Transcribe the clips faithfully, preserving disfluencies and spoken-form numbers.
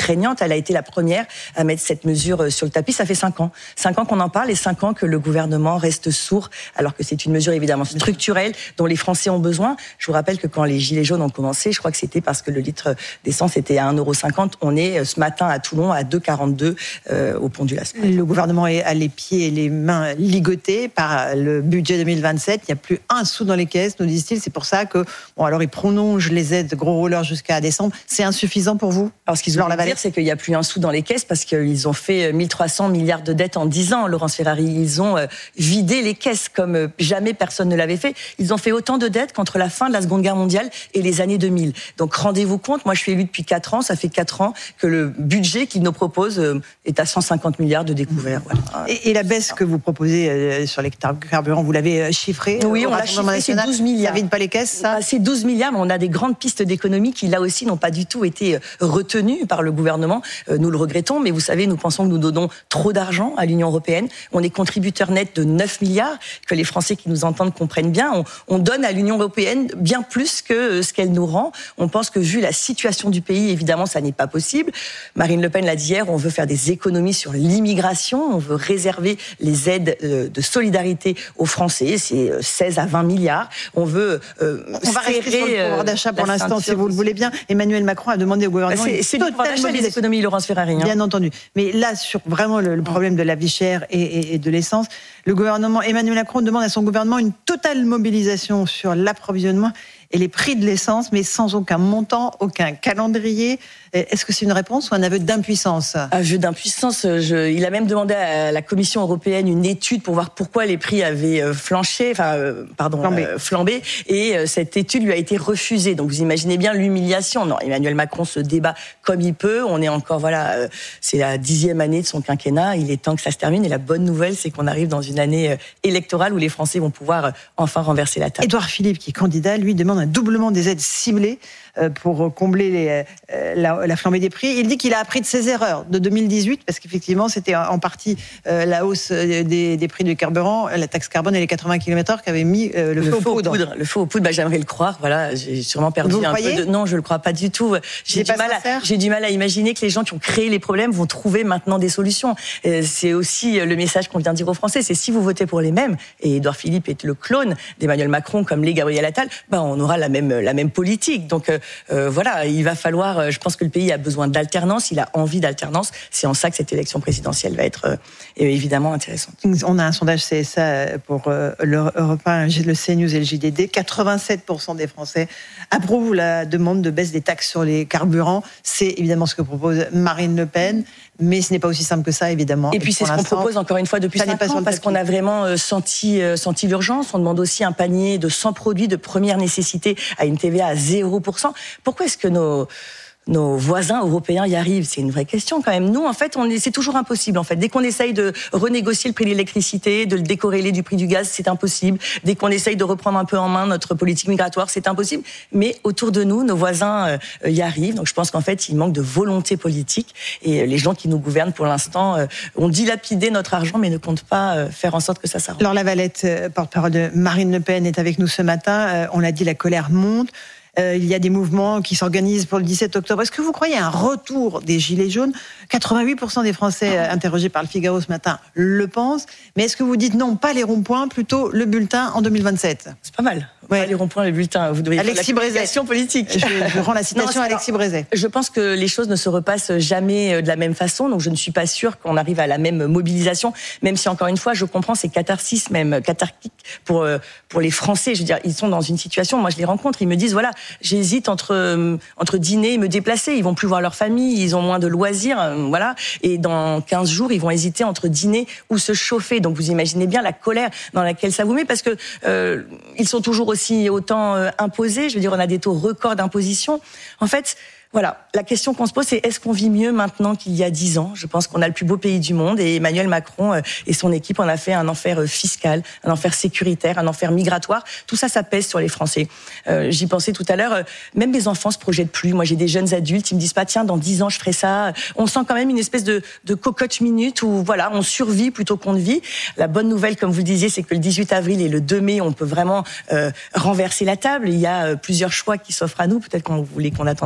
prégnante. Elle a été la première à mettre cette mesure sur le tapis. Ça fait cinq ans. Cinq ans qu'on en parle et cinq ans que le gouvernement reste sourd, alors que c'est une mesure évidemment structurelle dont les Français ont besoin. Je vous rappelle que quand les Gilets jaunes ont commencé, je crois que c'était parce que le litre d'essence était à un euro cinquante. On est ce matin à Toulon à deux euros quarante-deux euh, au pont du Las. Le gouvernement a les pieds et les mains ligotés par le budget deux mille vingt-sept. Il n'y a plus un sou dans les caisses, nous disent-ils. C'est pour ça que, bon, alors ils prolongent les aides gros rouleurs jusqu'à décembre. C'est insuffisant pour vous? Alors ce qu'ils ont dire, c'est qu'il n'y a plus un sou dans les caisses parce qu'ils ont fait mille trois cents milliards de dettes en dix ans, Laurence Ferrari. Ils ont vidé les caisses comme jamais personne ne l'avait fait. Ils ont fait autant de dettes qu'entre la fin de la Seconde Guerre mondiale et les années deux mille. Donc rendez-vous compte, moi je suis élue depuis quatre ans, ça fait quatre ans que le budget qu'ils nous proposent est à cent cinquante milliards de découvert. Voilà. Et, et la baisse que vous proposez sur les carburants, vous l'avez chiffrée? Oui, on l'a chiffré, c'est douze milliards. Ça vide pas les caisses, ça? C'est douze milliards, mais on a des grandes pistes d'économie qui, là aussi, n'ont pas du tout été retenues par le gouvernement. Nous le regrettons, mais vous savez, nous pensons que nous donnons trop d'argent à l'Union européenne. On est contributeur net de neuf milliards, que les Français qui nous entendent comprennent bien. On, on donne à l'Union européenne bien plus que ce qu'elle nous rend. On pense que, vu la situation du pays, évidemment, ça n'est pas possible. Marine Le Pen l'a dit hier, on veut faire des économies sur l'immigration. On veut réserver les aides de solidarité aux Français. C'est seize à vingt milliards. On veut euh, on va rester sur le pouvoir d'achat pour l'instant, si vous le voulez bien. Emmanuel Macron a demandé au gouvernement c'est, c'est le pouvoir d'achat, les économies, Laurence Ferrari. Hein. Bien entendu. Mais là, sur vraiment le, le problème de la vie chère et, et, et de l'essence, le gouvernement, Emmanuel Macron demande à son gouvernement une totale mobilisation sur l'approvisionnement et les prix de l'essence, mais sans aucun montant, aucun calendrier. Est-ce que c'est une réponse ou un aveu d'impuissance? Aveu d'impuissance. Je, il a même demandé à la Commission européenne une étude pour voir pourquoi les prix avaient flanché, enfin, euh, pardon, flambé. Euh, flambé. Et euh, cette étude lui a été refusée. Donc vous imaginez bien l'humiliation. Non, Emmanuel Macron se débat comme il peut. On est encore, voilà, euh, c'est la dixième année de son quinquennat. Il est temps que ça se termine. Et la bonne nouvelle, c'est qu'on arrive dans une année euh, électorale où les Français vont pouvoir euh, enfin renverser la table. Édouard Philippe, qui est candidat, lui demande un doublement des aides ciblées pour combler les, la, la flambée des prix. Il dit qu'il a appris de ses erreurs de deux mille dix-huit, parce qu'effectivement, c'était en partie la hausse des, des prix du carburant, la taxe carbone et les quatre-vingts kilomètres heure qui avaient mis le, le feu aux poudres. poudre. Le feu aux poudres, bah, j'aimerais le croire. Voilà, j'ai sûrement perdu Vous un croyez peu de... Non, je le crois pas du tout. J'ai du, mal à, j'ai du mal à imaginer que les gens qui ont créé les problèmes vont trouver maintenant des solutions. C'est aussi le message qu'on vient dire aux Français, c'est si vous votez pour les mêmes, et Édouard Philippe est le clone d'Emmanuel Macron, comme l'est Gabriel Attal, bah, on aura la même, la même politique. Donc euh, voilà, il va falloir, je pense que le pays a besoin d'alternance, il a envie d'alternance. C'est en ça que cette élection présidentielle va être euh, évidemment intéressante. On a un sondage C S A pour euh, l'Europe un, le CNews et le J D D. quatre-vingt-sept pour cent des Français approuvent la demande de baisse des taxes sur les carburants. C'est évidemment ce que propose Marine Le Pen, mais ce n'est pas aussi simple que ça, évidemment. Et puis et c'est ce qu'on propose encore une fois depuis cinq ans, parce qu'on a vraiment senti, senti l'urgence. On demande aussi un panier de cent produits de première nécessité à une T V A à zéro pour cent. Pourquoi est-ce que nos... nos voisins européens y arrivent? C'est une vraie question quand même. Nous, en fait, on est, c'est toujours impossible. En fait, dès qu'on essaye de renégocier le prix de l'électricité, de le décorréler du prix du gaz, c'est impossible. Dès qu'on essaye de reprendre un peu en main notre politique migratoire, c'est impossible. Mais autour de nous, nos voisins euh, y arrivent. Donc, je pense qu'en fait, il manque de volonté politique. Et les gens qui nous gouvernent, pour l'instant, euh, ont dilapidé notre argent, mais ne comptent pas euh, faire en sorte que ça s'arrange. Laure Lavalette, porte-parole de Marine Le Pen, est avec nous ce matin. Euh, on l'a dit, la colère monte. Euh, il y a des mouvements qui s'organisent pour le dix-sept octobre. Est-ce que vous croyez à un retour des Gilets jaunes? quatre-vingt-huit pour cent des Français euh, interrogés par le Figaro ce matin le pensent. Mais est-ce que vous dites non, pas les ronds-points, plutôt le bulletin en deux mille vingt-sept? C'est pas mal. Ouais. Pas les ronds-points, le bulletin. Vous devriez Alexis faire la communication politique. Je, je rends la citation non, à Alexis Brézet. Je pense que les choses ne se repassent jamais de la même façon. Donc je ne suis pas sûre qu'on arrive à la même mobilisation. Même si, encore une fois, je comprends, c'est catharsis, même cathartique pour, pour les Français. Je veux dire, ils sont dans une situation, moi je les rencontre, ils me disent, voilà, j'hésite entre, entre dîner et me déplacer. Ils vont plus voir leur famille, ils ont moins de loisirs, voilà. Et dans quinze jours, ils vont hésiter entre dîner ou se chauffer. Donc vous imaginez bien la colère dans laquelle ça vous met, parce que euh, ils sont toujours aussi autant euh, imposés. Je veux dire, on a des taux records d'imposition. En fait, voilà, la question qu'on se pose, c'est est-ce qu'on vit mieux maintenant qu'il y a dix ans? Je pense qu'on a le plus beau pays du monde et Emmanuel Macron euh, et son équipe en a fait un enfer fiscal, un enfer sécuritaire, un enfer migratoire. Tout ça, ça pèse sur les Français. Euh, j'y pensais tout à l'heure, euh, même mes enfants se projettent plus. Moi, j'ai des jeunes adultes, ils me disent pas, tiens, dans dix ans, je ferai ça. On sent quand même une espèce de, de cocotte minute où, voilà, on survit plutôt qu'on ne vit. La bonne nouvelle, comme vous le disiez, c'est que le dix-huit avril et le deux mai, on peut vraiment euh, renverser la table. Il y a euh, plusieurs choix qui s'offrent à nous. Peut-être qu'on voulait qu'on attende un peu pour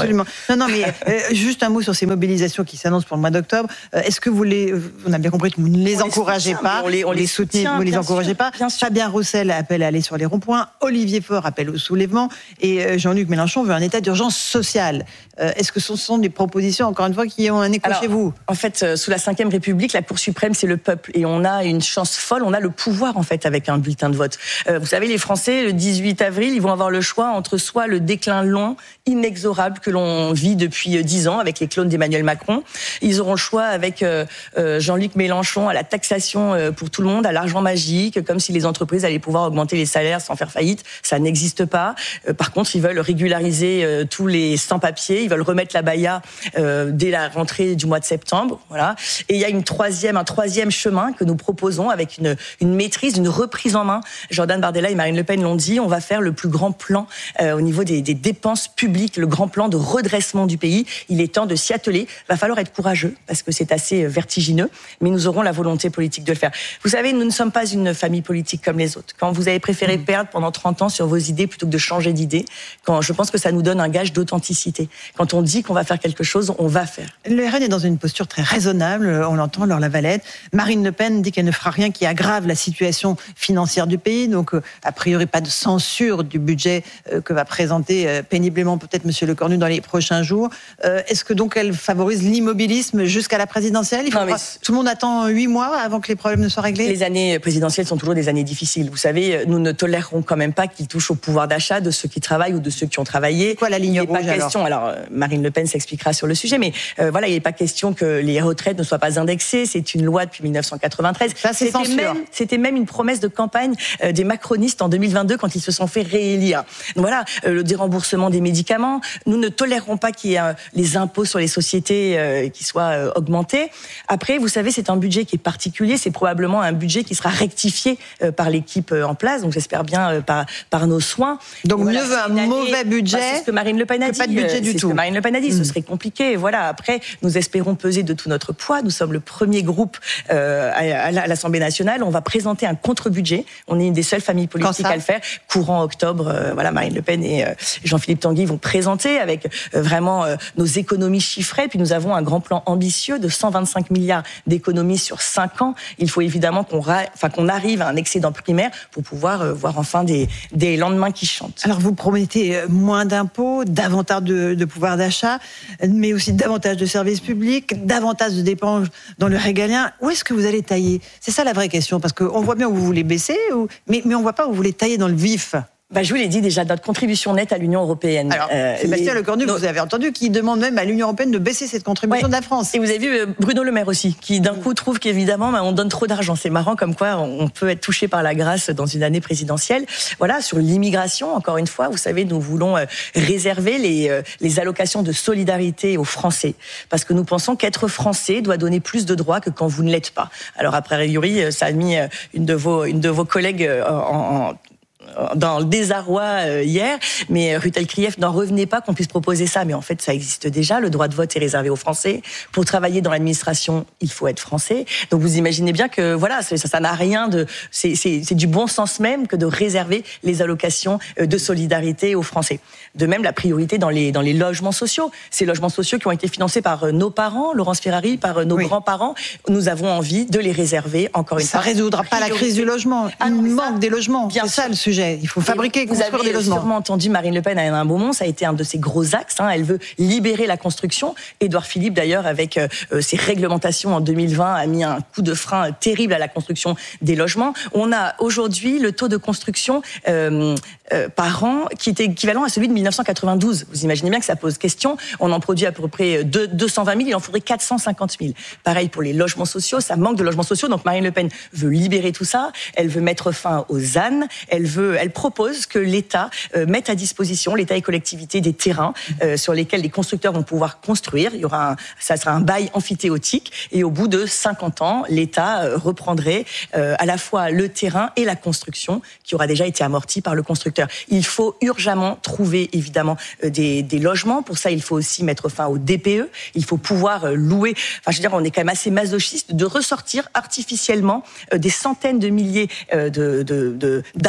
Absolument. Non, non, mais euh, juste un mot sur ces mobilisations qui s'annoncent pour le mois d'octobre. Euh, est-ce que vous les, on a bien compris que vous ne les on encouragez les soutient, pas, on les, on les soutenez, vous ne les encouragez sûr, pas. Fabien Roussel appelle à aller sur les ronds-points. Olivier Faure appelle au soulèvement. Et euh, Jean-Luc Mélenchon veut un état d'urgence sociale. Euh, est-ce que ce sont des propositions, encore une fois, qui ont un écho Alors, chez vous? En fait, euh, sous la cinquième République, la Cour suprême, c'est le peuple. Et on a une chance folle, on a le pouvoir, en fait, avec un bulletin de vote. Euh, vous savez, les Français, le dix-huit avril, ils vont avoir le choix entre soit le déclin long, inexorable que l'on vit depuis dix ans avec les clones d'Emmanuel Macron. Ils auront le choix avec euh, euh, Jean-Luc Mélenchon à la taxation euh, pour tout le monde, à l'argent magique, comme si les entreprises allaient pouvoir augmenter les salaires sans faire faillite. Ça n'existe pas. Euh, par contre, ils veulent régulariser euh, tous les sans-papiers. Ils veulent remettre la baya euh, dès la rentrée du mois de septembre. Voilà. Et il y a une troisième, un troisième chemin que nous proposons avec une, une maîtrise, une reprise en main. Jordan Bardella et Marine Le Pen l'ont dit. On va faire le plus grand plan euh, au niveau des, des dépenses publiques, le grand plan de redressement du pays. Il est temps de s'y atteler. Va falloir être courageux parce que c'est assez vertigineux, mais nous aurons la volonté politique de le faire. Vous savez, nous ne sommes pas une famille politique comme les autres. Quand vous avez préféré mmh. perdre pendant trente ans sur vos idées plutôt que de changer d'idée, quand je pense que ça nous donne un gage d'authenticité. Quand on dit qu'on va faire quelque chose, on va faire. Le R N est dans une posture très raisonnable, on l'entend, Laure Lavalette. Marine Le Pen dit qu'elle ne fera rien qui aggrave la situation financière du pays, donc a priori pas de censure du budget que va présenter péniblement peut-être Monsieur Lecornu dans les prochains jours. Est-ce que donc elle favorise l'immobilisme jusqu'à la présidentielle? Il faut non, mais... Tout le monde attend huit mois avant que les problèmes ne soient réglés? Les années présidentielles sont toujours des années difficiles. Vous savez, nous ne tolérerons quand même pas qu'ils touchent au pouvoir d'achat de ceux qui travaillent ou de ceux qui ont travaillé. Quoi la ligne il rouge pas question. Alors, alors Marine Le Pen s'expliquera sur le sujet, mais euh, voilà, il n'est pas question que les retraites ne soient pas indexées. C'est une loi depuis dix-neuf cent quatre-vingt-treize. Ça, c'est c'était, même, c'était même une promesse de campagne euh, des macronistes en deux mille vingt-deux quand ils se sont fait réélire. Donc voilà, euh, le déremboursement des médicaments. Nous ne tolérerons pas qu'il y ait euh, les impôts sur les sociétés euh, qui soient euh, augmentés. Après, vous savez, c'est un budget qui est particulier. C'est probablement un budget qui sera rectifié euh, par l'équipe euh, en place. Donc j'espère bien euh, par, par nos soins. Donc mieux voilà, vaut un année, mauvais budget bah, c'est ce que Marine Le Pen a dit. Pas de budget euh, du c'est tout. Ce que Marine Le Pen a dit. Mmh. Ce serait compliqué. Voilà. Après, nous espérons peser de tout notre poids. Nous sommes le premier groupe euh, à, à l'Assemblée nationale. On va présenter un contre-budget. On est une des seules familles politiques à le faire. Courant octobre, euh, voilà, Marine Le Pen et euh, Jean-Philippe Tanguy vont présenter avec euh, vraiment euh, nos économies chiffrées. Puis nous avons un grand plan ambitieux de cent vingt-cinq milliards d'économies sur cinq ans. Il faut évidemment qu'on, ra- enfin, qu'on arrive à un excédent primaire pour pouvoir euh, voir enfin des, des lendemains qui chantent. Alors vous promettez moins d'impôts, davantage de, de pouvoir d'achat, mais aussi davantage de services publics, davantage de dépenses dans le régalien. Où est-ce que vous allez tailler? C'est ça la vraie question, parce qu'on voit bien où vous voulez baisser, ou... mais, mais on ne voit pas où vous voulez tailler dans le vif. Bah, je vous l'ai dit déjà, notre contribution nette à l'Union européenne. Alors, euh, Sébastien les... Lecornu, nos... vous avez entendu, qui demande même à l'Union européenne de baisser cette contribution ouais. de la France. Et vous avez vu Bruno Le Maire aussi, qui d'un coup trouve qu'évidemment, bah, on donne trop d'argent. C'est marrant comme quoi on peut être touché par la grâce dans une année présidentielle. Voilà, sur l'immigration, encore une fois, vous savez, nous voulons euh, réserver les, euh, les allocations de solidarité aux Français. Parce que nous pensons qu'être Français doit donner plus de droits que quand vous ne l'êtes pas. Alors, a priori, ça a mis une de vos, une de vos collègues en... en dans le désarroi hier, mais Ruth Elkrief n'en revenait pas qu'on puisse proposer ça, mais en fait ça existe déjà, le droit de vote est réservé aux Français. Pour travailler dans l'administration, il faut être français. Donc vous imaginez bien que voilà, ça, ça n'a rien de, c'est, c'est, c'est du bon sens même que de réserver les allocations de solidarité aux Français. De même, la priorité dans les dans les logements sociaux, ces logements sociaux qui ont été financés par nos parents, Laurence Ferrari, par nos oui. grands-parents, nous avons envie de les réserver encore une ça fois. Ça résoudra pas la crise du logement. Il ah non, manque ça, des logements. Bien c'est ça le sujet. Il faut fabriquer et construire des logements. Vous avez sûrement entendu Marine Le Pen à Hénin Beaumont, ça a été un de ses gros axes. Hein. Elle veut libérer la construction. Édouard Philippe, d'ailleurs, avec euh, ses réglementations en deux mille vingt, a mis un coup de frein terrible à la construction des logements. On a aujourd'hui le taux de construction euh, euh, par an qui est équivalent à celui de dix-neuf cent quatre-vingt-douze. Vous imaginez bien que ça pose question. On en produit à peu près deux cent vingt mille, il en faudrait quatre cent cinquante mille. Pareil pour les logements sociaux, ça manque de logements sociaux. Donc Marine Le Pen veut libérer tout ça. Elle veut mettre fin aux Z A N. Elle veut Elle propose que l'État euh, mette à disposition, l'État et collectivités, des terrains euh, sur lesquels les constructeurs vont pouvoir construire. Il y aura un, ça sera un bail amphithéotique et au bout de cinquante ans, l'État euh, reprendrait euh, à la fois le terrain et la construction qui aura déjà été amortie par le constructeur. Il faut urgemment trouver évidemment euh, des, des logements. Pour ça, il faut aussi mettre fin au D P E. Il faut pouvoir euh, louer. Enfin, je veux dire, on est quand même assez masochiste de ressortir artificiellement euh, des centaines de milliers euh, de, de, de, d'appartements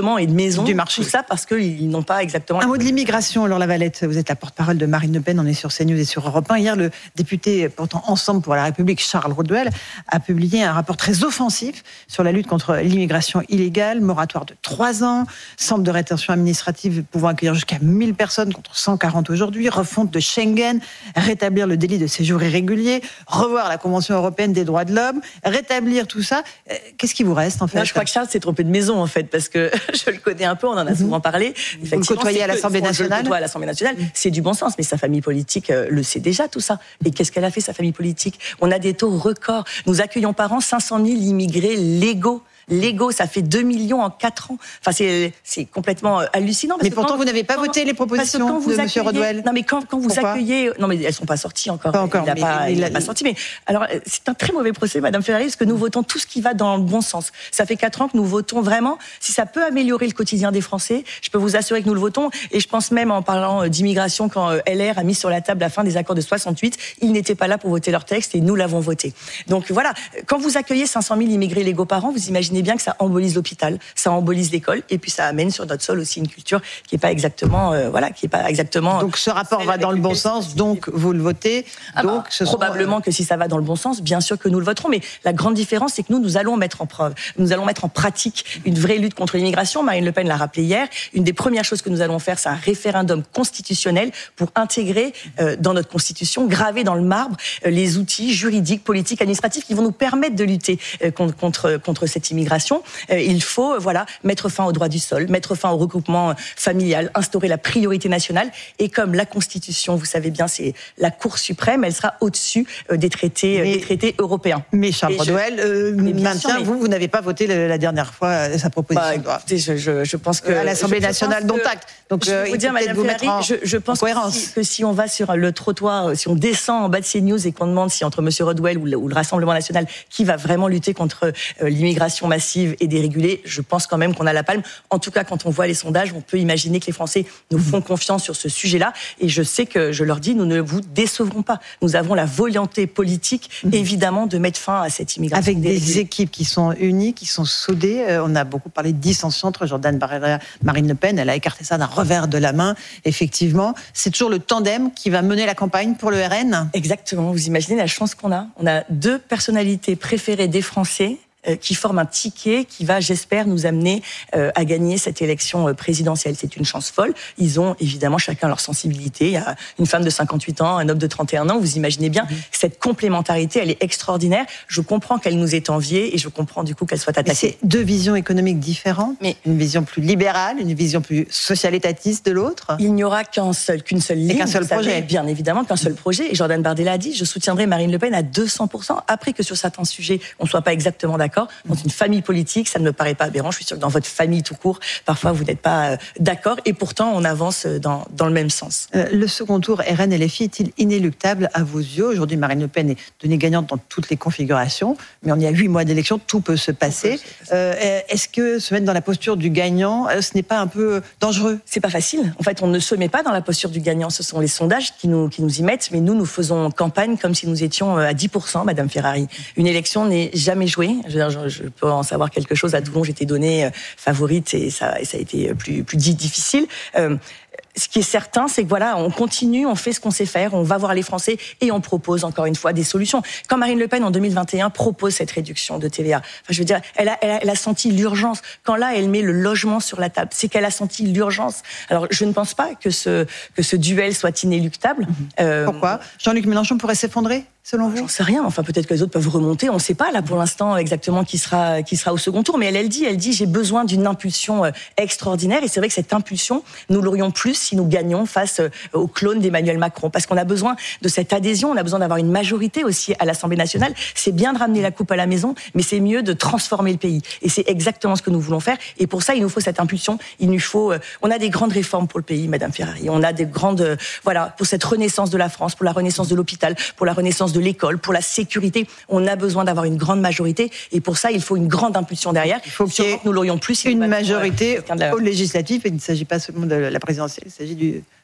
d'appartements et de maisons, du marché. Tout ça parce qu'ils n'ont pas exactement... Un mot de l'immigration, Laure Lavalette. Vous êtes la porte-parole de Marine Le Pen, on est sur CNews et sur Europe un. Hier, le député portant Ensemble pour la République, Charles Rodwell, a publié un rapport très offensif sur la lutte contre l'immigration illégale, moratoire de trois ans, centre de rétention administrative pouvant accueillir jusqu'à mille personnes contre cent quarante aujourd'hui, refonte de Schengen, rétablir le délit de séjour irrégulier, revoir la Convention européenne des droits de l'homme, rétablir tout ça. Qu'est-ce qui vous reste, en fait? Non, je crois que Charles s'est trompé de maison, en fait, parce que je le connais un peu, on en a souvent parlé. Vous le côtoyez à l'Assemblée nationale? Je le côtoie à l'Assemblée nationale, c'est du bon sens, mais sa famille politique euh, le sait déjà, tout ça. Et qu'est-ce qu'elle a fait, sa famille politique? On a des taux records. Nous accueillons par an cinq cent mille immigrés légaux. Légaux, ça fait deux millions en quatre ans. Enfin, c'est, c'est complètement hallucinant. Parce mais que pourtant, quand, vous n'avez pas quand, voté les propositions de M. Rodwell. Non, mais quand, quand vous Pourquoi? accueillez... Non, mais elles ne sont pas sorties encore. Pas encore. Il n'a mais, pas, mais, il la, pas sorti. Mais alors, c'est un très mauvais procès, Madame Ferrari, parce que nous votons tout ce qui va dans le bon sens. Ça fait quatre ans que nous votons vraiment. Si ça peut améliorer le quotidien des Français, je peux vous assurer que nous le votons. Et je pense même, en parlant d'immigration, quand L R a mis sur la table la fin des accords de soixante-huit, ils n'étaient pas là pour voter leur texte et nous l'avons voté. Donc voilà, quand vous accueillez cinq cent mille immigrés légaux par an, vous imaginez bien que ça embolise l'hôpital, ça embolise l'école, et puis ça amène sur notre sol aussi une culture qui est pas exactement, euh, voilà, qui est pas exactement. Donc ce rapport va dans le bon sens, donc vous le votez. Ah donc bah, ce probablement sont... que si ça va dans le bon sens, bien sûr que nous le voterons. Mais la grande différence, c'est que nous, nous allons mettre en preuve, nous allons mettre en pratique une vraie lutte contre l'immigration. Marine Le Pen l'a rappelé hier. Une des premières choses que nous allons faire, c'est un référendum constitutionnel pour intégrer euh, dans notre constitution, graver dans le marbre euh, les outils juridiques, politiques, administratifs qui vont nous permettre de lutter euh, contre, contre contre cette immigration. Euh, il faut, euh, voilà, mettre fin au droit du sol, mettre fin au regroupement familial, instaurer la priorité nationale. Et comme la Constitution, vous savez bien, c'est la Cour suprême, elle sera au-dessus des traités, mais, des traités européens. Mais Charles Rodwell euh, maintient, mais... vous, vous n'avez pas voté la dernière fois sa proposition. Bah, écoutez, je, je, je pense que... À l'Assemblée nationale, dont acte. Donc, je vais vous dire, Madame Ferrari, en, je, je pense que si, que si on va sur le trottoir, si on descend en bas de CNews et qu'on demande si entre M. Rodwell ou le, ou le Rassemblement national, qui va vraiment lutter contre euh, l'immigration massive et dérégulée, je pense quand même qu'on a la palme. En tout cas, quand on voit les sondages, on peut imaginer que les Français nous font confiance sur ce sujet-là. Et je sais que, je leur dis, nous ne vous décevrons pas. Nous avons la volonté politique, évidemment, de mettre fin à cette immigration avec dérégulée. Des équipes qui sont unies, qui sont soudées. Euh, on a beaucoup parlé de dissension entre Jordan Bardella, Marine Le Pen. Elle a écarté ça d'un revers de la main. Effectivement, c'est toujours le tandem qui va mener la campagne pour le R N. Exactement. Vous imaginez la chance qu'on a. On a deux personnalités préférées des Français qui forment un ticket qui va, j'espère, nous amener euh, à gagner cette élection présidentielle. C'est une chance folle. Ils ont évidemment chacun leur sensibilité. Il y a une femme de cinquante-huit ans, un homme de trente et un ans. Vous imaginez bien, mmh. cette complémentarité, elle est extraordinaire. Je comprends qu'elle nous est enviée et je comprends du coup qu'elle soit attaquée. C'est deux visions économiques différentes. Mais une vision plus libérale, une vision plus social-étatiste de l'autre. Il n'y aura qu'un seul, qu'une seule ligne. Et qu'un seul projet. Savez, bien évidemment, qu'un seul projet. Et Jordan Bardella a dit, je soutiendrai Marine Le Pen à deux cents pour cent. Après que sur certains sujets, on ne soit pas exactement d'accord. Dans une famille politique, ça ne me paraît pas aberrant. Je suis sûre que dans votre famille tout court, parfois vous n'êtes pas euh, d'accord et pourtant on avance dans, dans le même sens. Euh, le second tour R N L F I est-il inéluctable à vos yeux? Aujourd'hui, Marine Le Pen est donnée gagnante dans toutes les configurations, mais on y a huit mois d'élection, tout peut se passer. Peut se passer. Euh, est-ce que se mettre dans la posture du gagnant, ce n'est pas un peu dangereux? C'est pas facile. En fait, on ne se met pas dans la posture du gagnant. Ce sont les sondages qui nous, qui nous y mettent, mais nous, nous faisons campagne comme si nous étions à dix pour cent, Madame Ferrari. Une élection n'est jamais jouée. Je, je, je peux en savoir quelque chose. À Toulon, j'étais donnée euh, favorite et ça, et ça a été plus, plus difficile. Euh, Ce qui est certain, c'est que voilà, on continue, on fait ce qu'on sait faire, on va voir les Français et on propose encore une fois des solutions. Quand Marine Le Pen en deux mille vingt et un propose cette réduction de T V A, enfin, je veux dire, elle a, elle a, elle a senti l'urgence. Quand là, elle met le logement sur la table, c'est qu'elle a senti l'urgence. Alors, je ne pense pas que ce que ce duel soit inéluctable. Mmh. Euh, Pourquoi? Jean-Luc Mélenchon pourrait s'effondrer, selon vous? J'en sais rien. Enfin, peut-être que les autres peuvent remonter. On ne sait pas là pour l'instant exactement qui sera qui sera au second tour. Mais elle, elle dit, elle dit, j'ai besoin d'une impulsion extraordinaire. Et c'est vrai que cette impulsion, nous l'aurions plus si nous gagnons face au clone d'Emmanuel Macron. Parce qu'on a besoin de cette adhésion, on a besoin d'avoir une majorité aussi à l'Assemblée nationale. C'est bien de ramener la coupe à la maison, mais c'est mieux de transformer le pays. Et c'est exactement ce que nous voulons faire. Et pour ça, il nous faut cette impulsion. Il nous faut, on a des grandes réformes pour le pays, Madame Ferrari. On a des grandes, voilà, pour cette renaissance de la France, pour la renaissance de l'hôpital, pour la renaissance de l'école, pour la sécurité. On a besoin d'avoir une grande majorité. Et pour ça, il faut une grande impulsion derrière. Il faut qu'il y ait nous l'aurions plus. Une majorité aux législatives. Il ne s'agit pas seulement de la présidentielle, il s'agit du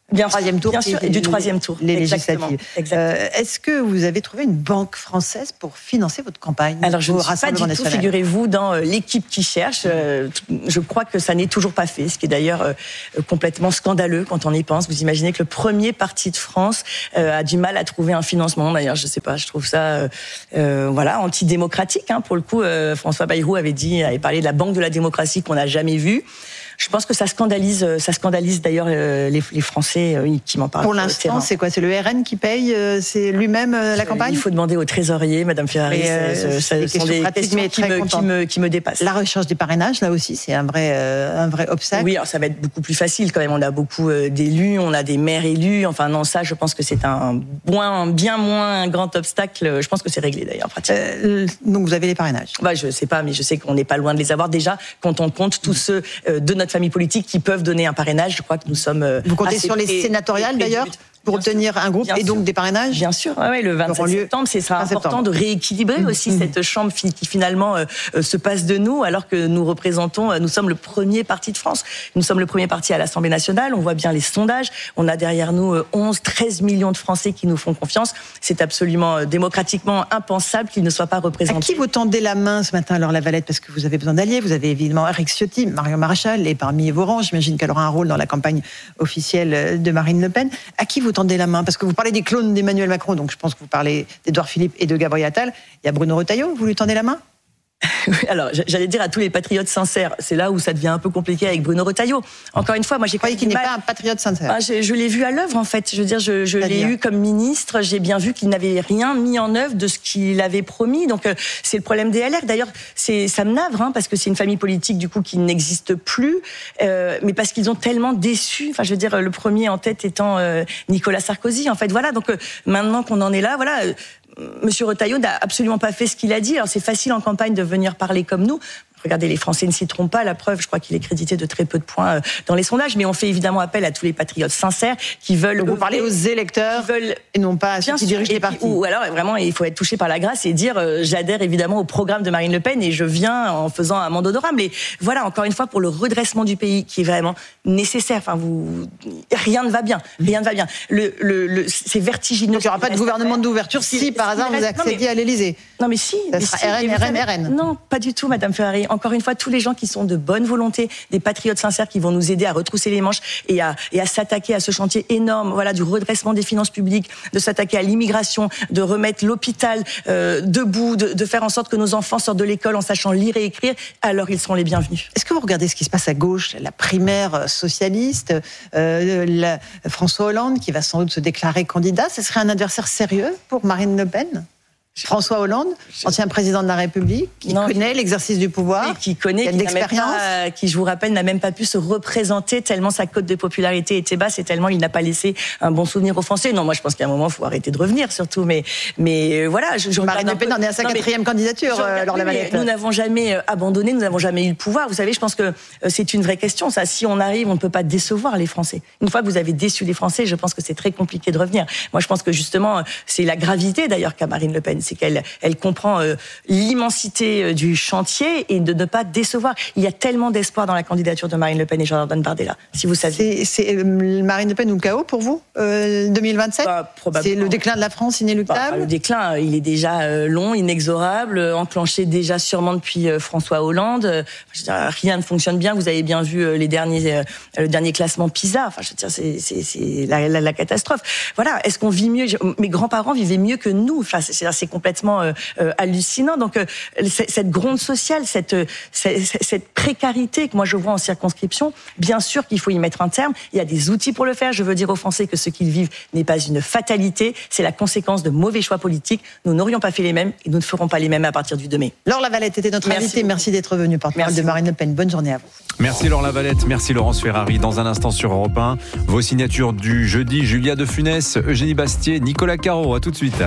Bien troisième tour, bien sûr, et du troisième tour. Les Exactement. législatives. Exactement. Euh, est-ce que vous avez trouvé une banque française pour financer votre campagne? Alors, je ne suis pas du tout, national. Figurez-vous, dans l'équipe qui cherche. Euh, je crois que ça n'est toujours pas fait, ce qui est d'ailleurs euh, complètement scandaleux quand on y pense. Vous imaginez que le premier parti de France euh, a du mal à trouver un financement. D'ailleurs, je ne sais pas, je trouve ça euh, euh, voilà, antidémocratique. Hein. Pour le coup, euh, François Bayrou avait dit, avait parlé de la banque de la démocratie qu'on n'a jamais vue. Je pense que ça scandalise, ça scandalise d'ailleurs les, les Français qui m'en parlent. Pour l'instant, c'est quoi? C'est le R N qui paye, c'est lui-même la campagne? Il faut demander au trésorier, Madame Ferrari. Euh, ce sont des questions qui me, qui, me, qui me dépassent. La recherche des parrainages, là aussi, c'est un vrai, un vrai obstacle. Oui, alors ça va être beaucoup plus facile quand même. On a beaucoup d'élus, on a des maires élus. Enfin non, ça, je pense que c'est un, un bien moins un grand obstacle. Je pense que c'est réglé d'ailleurs pratiquement. Euh, donc vous avez les parrainages? Bah, je sais pas, mais je sais qu'on n'est pas loin de les avoir déjà. Quand on compte tous ceux de notre famille politique qui peuvent donner un parrainage, je crois que nous sommes. Vous comptez sur les sénatoriales d'ailleurs pour obtenir un groupe et donc des parrainages? Bien sûr, oui, le vingt-sept septembre, ce sera important de rééquilibrer mmh. aussi mmh. cette chambre qui finalement euh, se passe de nous, alors que nous représentons, nous sommes le premier parti de France, nous sommes le premier parti à l'Assemblée nationale, on voit bien les sondages, on a derrière nous onze, treize millions de Français qui nous font confiance, c'est absolument euh, démocratiquement impensable qu'ils ne soient pas représentés. À qui vous tendez la main ce matin, Laure Lavalette, parce que vous avez besoin d'alliés, vous avez évidemment Éric Ciotti, Marion Maréchal, et parmi vos rangs, j'imagine qu'elle aura un rôle dans la campagne officielle de Marine Le Pen. À qui vous tendez la main? Parce que vous parlez des clones d'Emmanuel Macron, donc je pense que vous parlez d'Édouard Philippe et de Gabriel Attal. Il y a Bruno Retailleau, vous lui tendez la main? Alors, j'allais dire à tous les patriotes sincères, c'est là où ça devient un peu compliqué avec Bruno Retailleau. Encore une fois, moi j'ai croyé qu'il n'est pas un patriote sincère. Ah, je, je l'ai vu à l'œuvre en fait. Je veux dire, je, je l'ai eu comme ministre. J'ai bien vu qu'il n'avait rien mis en œuvre de ce qu'il avait promis. Donc euh, c'est le problème des L R. D'ailleurs, c'est ça me navre hein, parce que c'est une famille politique du coup qui n'existe plus, euh, mais parce qu'ils ont tellement déçu. Enfin, je veux dire, le premier en tête étant euh, Nicolas Sarkozy. En fait, voilà. Donc euh, maintenant qu'on en est là, voilà. Euh, Monsieur Retailleau n'a absolument pas fait ce qu'il a dit. Alors c'est facile en campagne de venir parler comme nous. Regardez, les Français ne s'y trompent pas. La preuve, je crois qu'il est crédité de très peu de points dans les sondages. Mais on fait évidemment appel à tous les patriotes sincères qui veulent... Donc vous parlez aux électeurs veulent, et non pas à ceux qui dirigent les partis. Ou alors, vraiment, il faut être touché par la grâce et dire euh, j'adhère évidemment au programme de Marine Le Pen et je viens en faisant un mandat d'honorable. Mais voilà, encore une fois, pour le redressement du pays qui est vraiment nécessaire. Enfin, vous... Rien ne va bien. Rien ne va bien. Le, le, le... C'est vertigineux. Donc il n'y aura pas de gouvernement d'ouverture si, si par hasard vous accédiez à l'Élysée. Non mais si. Ça sera R N, R N, R N. Non, pas du tout, Madame Ferrari. Encore une fois, tous les gens qui sont de bonne volonté, des patriotes sincères qui vont nous aider à retrousser les manches et à, et à s'attaquer à ce chantier énorme, voilà, du redressement des finances publiques, de s'attaquer à l'immigration, de remettre l'hôpital euh, debout, de, de faire en sorte que nos enfants sortent de l'école en sachant lire et écrire, alors ils seront les bienvenus. Est-ce que vous regardez ce qui se passe à gauche, la primaire socialiste, euh, la, François Hollande qui va sans doute se déclarer candidat, ce serait un adversaire sérieux pour Marine Le Pen ? François Hollande, ancien président de la République, qui non, connaît l'exercice du pouvoir, oui, qui connaît, qui a de l'expérience, qui, je vous rappelle, n'a même pas pu se représenter tellement sa cote de popularité était basse et tellement il n'a pas laissé un bon souvenir aux Français. Non, moi je pense qu'à un moment il faut arrêter de revenir surtout. Mais, mais voilà, je, je Marine Le Pen en est à sa non, quatrième candidature. Euh, Laure Lavalette. Nous n'avons jamais abandonné, nous n'avons jamais eu le pouvoir. Vous savez, je pense que c'est une vraie question. Ça, si on arrive, on ne peut pas décevoir les Français. Une fois que vous avez déçu les Français, je pense que c'est très compliqué de revenir. Moi, je pense que justement, c'est la gravité d'ailleurs qu'a Marine Le Pen, c'est qu'elle elle comprend euh, l'immensité euh, du chantier et de ne pas décevoir. Il y a tellement d'espoir dans la candidature de Marine Le Pen et Jordan Bardella, si vous saviez. C'est, c'est euh, Marine Le Pen ou le chaos pour vous, euh, deux mille vingt-sept bah, probablement. C'est le déclin de la France inéluctable bah, Le déclin, il est déjà euh, long, inexorable, euh, enclenché déjà sûrement depuis euh, François Hollande. Euh, je veux dire, rien ne fonctionne bien. Vous avez bien vu euh, les derniers, euh, le dernier classement PISA. Enfin, je veux dire, c'est, c'est, c'est la, la, la catastrophe. Voilà. Est-ce qu'on vit mieux ? Mes grands-parents vivaient mieux que nous. Enfin, c'est, c'est complètement euh, Euh, hallucinant. Donc euh, cette gronde sociale, cette, cette, cette précarité que moi je vois en circonscription, bien sûr qu'il faut y mettre un terme. Il y a des outils pour le faire. Je veux dire aux Français que ce qu'ils vivent n'est pas une fatalité, c'est la conséquence de mauvais choix politiques. Nous n'aurions pas fait les mêmes et nous ne ferons pas les mêmes à partir du deux mai. Laure Lavalette était notre Merci invitée. beaucoup. Merci d'être venue, porte-parole de Marine Le Pen. Bonne journée à vous. Merci Laure Lavalette, merci Laurence Ferrari. Dans un instant sur Europe un, vos signatures du jeudi, Julia de Funès, Eugénie Bastier, Nicolas Caro. À tout de suite.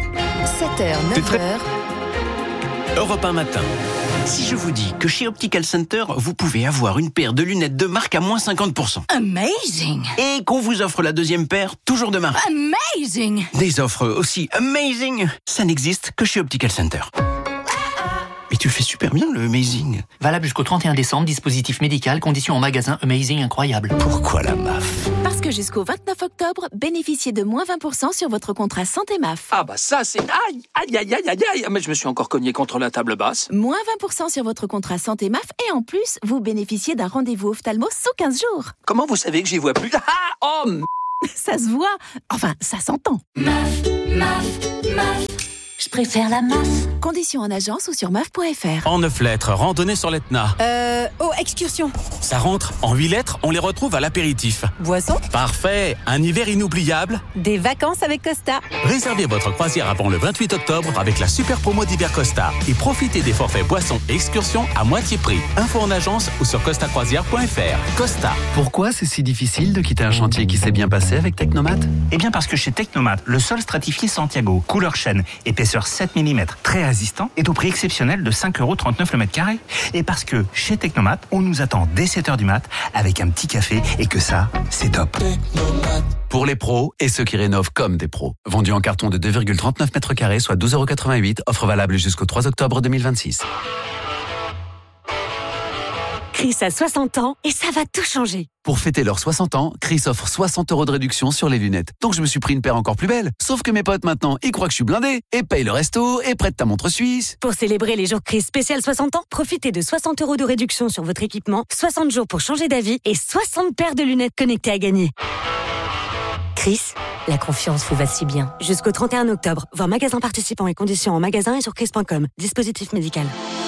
sept heures, neuf heures. Europe un matin. Si je vous dis que chez Optical Center, vous pouvez avoir une paire de lunettes de marque à moins cinquante pour cent. Amazing! Et qu'on vous offre la deuxième paire, toujours de marque. Amazing! Des offres aussi amazing, ça n'existe que chez Optical Center. Mais tu le fais super bien, le Amazing. Valable jusqu'au trente et un décembre, dispositif médical, conditions en magasin, Amazing incroyable. Pourquoi la M A F ? Parce que jusqu'au vingt-neuf octobre, bénéficiez de moins vingt pour cent sur votre contrat santé M A F. Ah bah ça c'est... Aïe, aïe, aïe, aïe, aïe, aïe. Mais je me suis encore cogné contre la table basse. Moins vingt pour cent sur votre contrat santé M A F et en plus, vous bénéficiez d'un rendez-vous ophtalmo sous quinze jours. Comment vous savez que j'y vois plus? Ah, oh m- Ça se voit. Enfin, ça s'entend. M A F, M A F, M A F. Je préfère la M A F. Conditions en agence ou sur M A F point F R. En neuf lettres, randonnée sur l'Etna. Euh... Oh, excursion. Ça rentre. En huit lettres, on les retrouve à l'apéritif. Boisson. Parfait. Un hiver inoubliable. Des vacances avec Costa. Réservez votre croisière avant le vingt-huit octobre avec la super promo d'hiver Costa et profitez des forfaits boissons et excursions à moitié prix. Info en agence ou sur costa croisière point F R. Costa. Pourquoi c'est si difficile de quitter un chantier qui s'est bien passé avec Technomat? Eh bien parce que chez Technomat, le sol stratifié Santiago, couleur chêne, épaisseur sept millimètres, très résistant, est au prix exceptionnel de cinq euros trente-neuf le mètre carré. Et parce que chez Technomat, on nous attend dès sept heures du mat avec un petit café et que ça, c'est top. Pour les pros et ceux qui rénovent comme des pros. Vendu en carton de deux virgule trente-neuf mètres carrés, soit douze euros quatre-vingt-huit. Offre valable jusqu'au trois octobre deux mille vingt-six. Chris a soixante ans et ça va tout changer. Pour fêter leurs soixante ans, Chris offre soixante euros de réduction sur les lunettes. Donc je me suis pris une paire encore plus belle. Sauf que mes potes maintenant, ils croient que je suis blindé et payent le resto et prêtent ta montre suisse. Pour célébrer les jours Chris spécial soixante ans, profitez de soixante euros de réduction sur votre équipement, soixante jours pour changer d'avis et soixante paires de lunettes connectées à gagner. Chris, la confiance vous va si bien. Jusqu'au trente et un octobre, voir magasin participant et conditions en magasin et sur chris point com. Dispositif médical.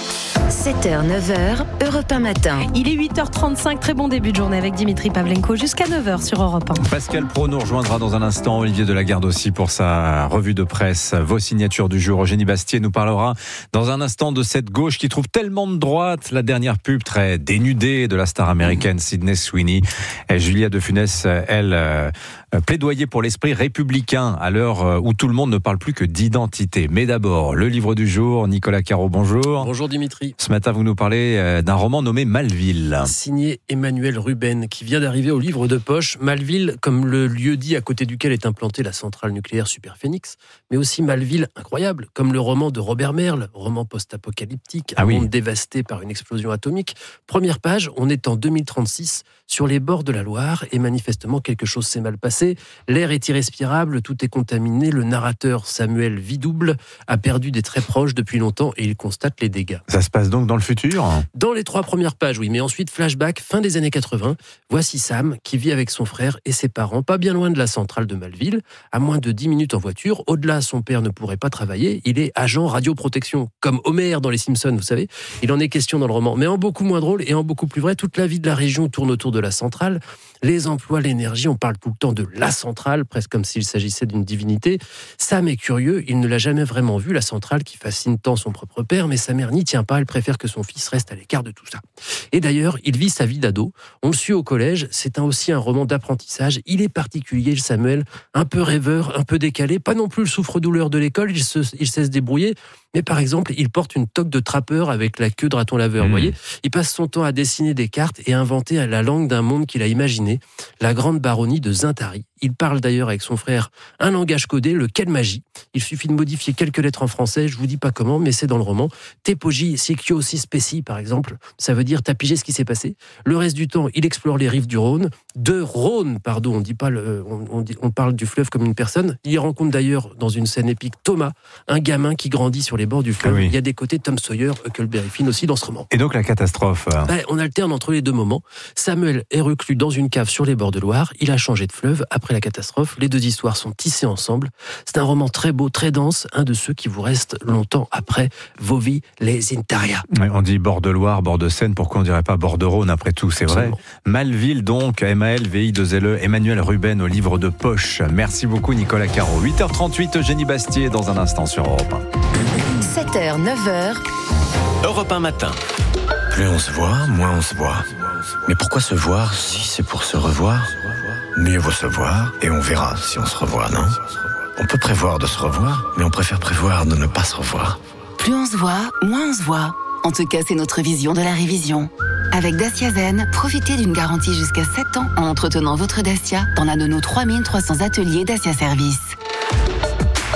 sept heures, neuf heures, Europe un matin. Il est huit heures trente-cinq, très bon début de journée avec Dimitri Pavlenko jusqu'à neuf heures sur Europe un. Pascal Praud nous rejoindra dans un instant, Olivier Delagarde aussi pour sa revue de presse. Vos signatures du jour, Eugénie Bastier nous parlera dans un instant de cette gauche qui trouve tellement de droite. La dernière pub très dénudée de la star américaine Sydney Sweeney. Et Julia de Funès, elle, euh, plaidoyer pour l'esprit républicain à l'heure où tout le monde ne parle plus que d'identité. Mais d'abord, le livre du jour, Nicolas Caro, bonjour. Bonjour Dimitri. Ce matin, vous nous parlez d'un roman nommé Malville. Signé Emmanuel Ruben, qui vient d'arriver au livre de poche. Malville, comme le lieu-dit à côté duquel est implantée la centrale nucléaire Superphénix, mais aussi Malville, incroyable, comme le roman de Robert Merle, roman post-apocalyptique, un ah oui. monde dévasté par une explosion atomique. Première page, on est en deux mille trente-six, sur les bords de la Loire, et manifestement quelque chose s'est mal passé. L'air est irrespirable, tout est contaminé. Le narrateur Samuel Vidouble a perdu des très proches depuis longtemps et il constate les dégâts. Ça se passe donc dans le futur ? Dans les trois premières pages, oui. Mais ensuite, flashback, fin des années quatre-vingts. Voici Sam qui vit avec son frère et ses parents, pas bien loin de la centrale de Malville, à moins de dix minutes en voiture. Au-delà, son père ne pourrait pas travailler. Il est agent radioprotection, comme Homer dans Les Simpsons, vous savez. Il en est question dans le roman, mais en beaucoup moins drôle et en beaucoup plus vrai. Toute la vie de la région tourne autour de la centrale. Les emplois, l'énergie, on parle tout le temps de la centrale, presque comme s'il s'agissait d'une divinité. Sam est curieux, il ne l'a jamais vraiment vu, la centrale qui fascine tant son propre père, mais sa mère n'y tient pas, elle préfère que son fils reste à l'écart de tout ça. Et d'ailleurs, il vit sa vie d'ado, on le suit au collège, c'est un, aussi un roman d'apprentissage, il est particulier, Samuel, un peu rêveur, un peu décalé, pas non plus le souffre-douleur de l'école, il, se, il sait se débrouiller, mais par exemple, il porte une toque de trappeur avec la queue de raton laveur, mmh. vous voyez. Il passe son temps à dessiner des cartes et à inventer la langue d'un monde qu'il a imaginé, la grande baronnie de Zintari. Il parle d'ailleurs avec son frère un langage codé, le Kelmagie. Il suffit de modifier quelques lettres en français, je vous dis pas comment, mais c'est dans le roman. Tepoji, Sikyo, Sispéci, par exemple, ça veut dire t'as pigé ce qui s'est passé. Le reste du temps, il explore les rives du Rhône, de Rhône, pardon, on dit pas le, on, on, dit, on parle du fleuve comme une personne. Il rencontre d'ailleurs dans une scène épique Thomas, un gamin qui grandit sur les bords du fleuve. Ah oui. Il y a des côtés Tom Sawyer, Huckleberry Finn aussi dans ce roman. Et donc la catastrophe ben, on alterne entre les deux moments. Samuel est reclus dans une cave sur les bords de Loire. Il a changé de fleuve après la catastrophe. Les deux histoires sont tissées ensemble. C'est un roman très beau, très dense, un de ceux qui vous restent longtemps après vos vies, les Intaria. Oui, on dit bord de Loire, bord de Seine, pourquoi on dirait pas bord de Rhône après tout, c'est Absolument. Vrai. Malville donc, M A L V I deux L E, Emmanuel Ruben au livre de poche. Merci beaucoup Nicolas Caro. huit heures trente-huit, Eugénie Bastier dans un instant sur Europe un. sept heures, neuf heures. Europe un matin. Plus on se voit, moins on se voit. Mais pourquoi se voir si c'est pour se revoir ? Mieux vaut se voir et on verra si on se revoit, non ? On peut prévoir de se revoir, mais on préfère prévoir de ne pas se revoir. Plus on se voit, moins on se voit. En tout cas, c'est notre vision de la révision. Avec Dacia Zen, profitez d'une garantie jusqu'à sept ans en entretenant votre Dacia dans l'un de nos trois mille trois cents ateliers Dacia Service.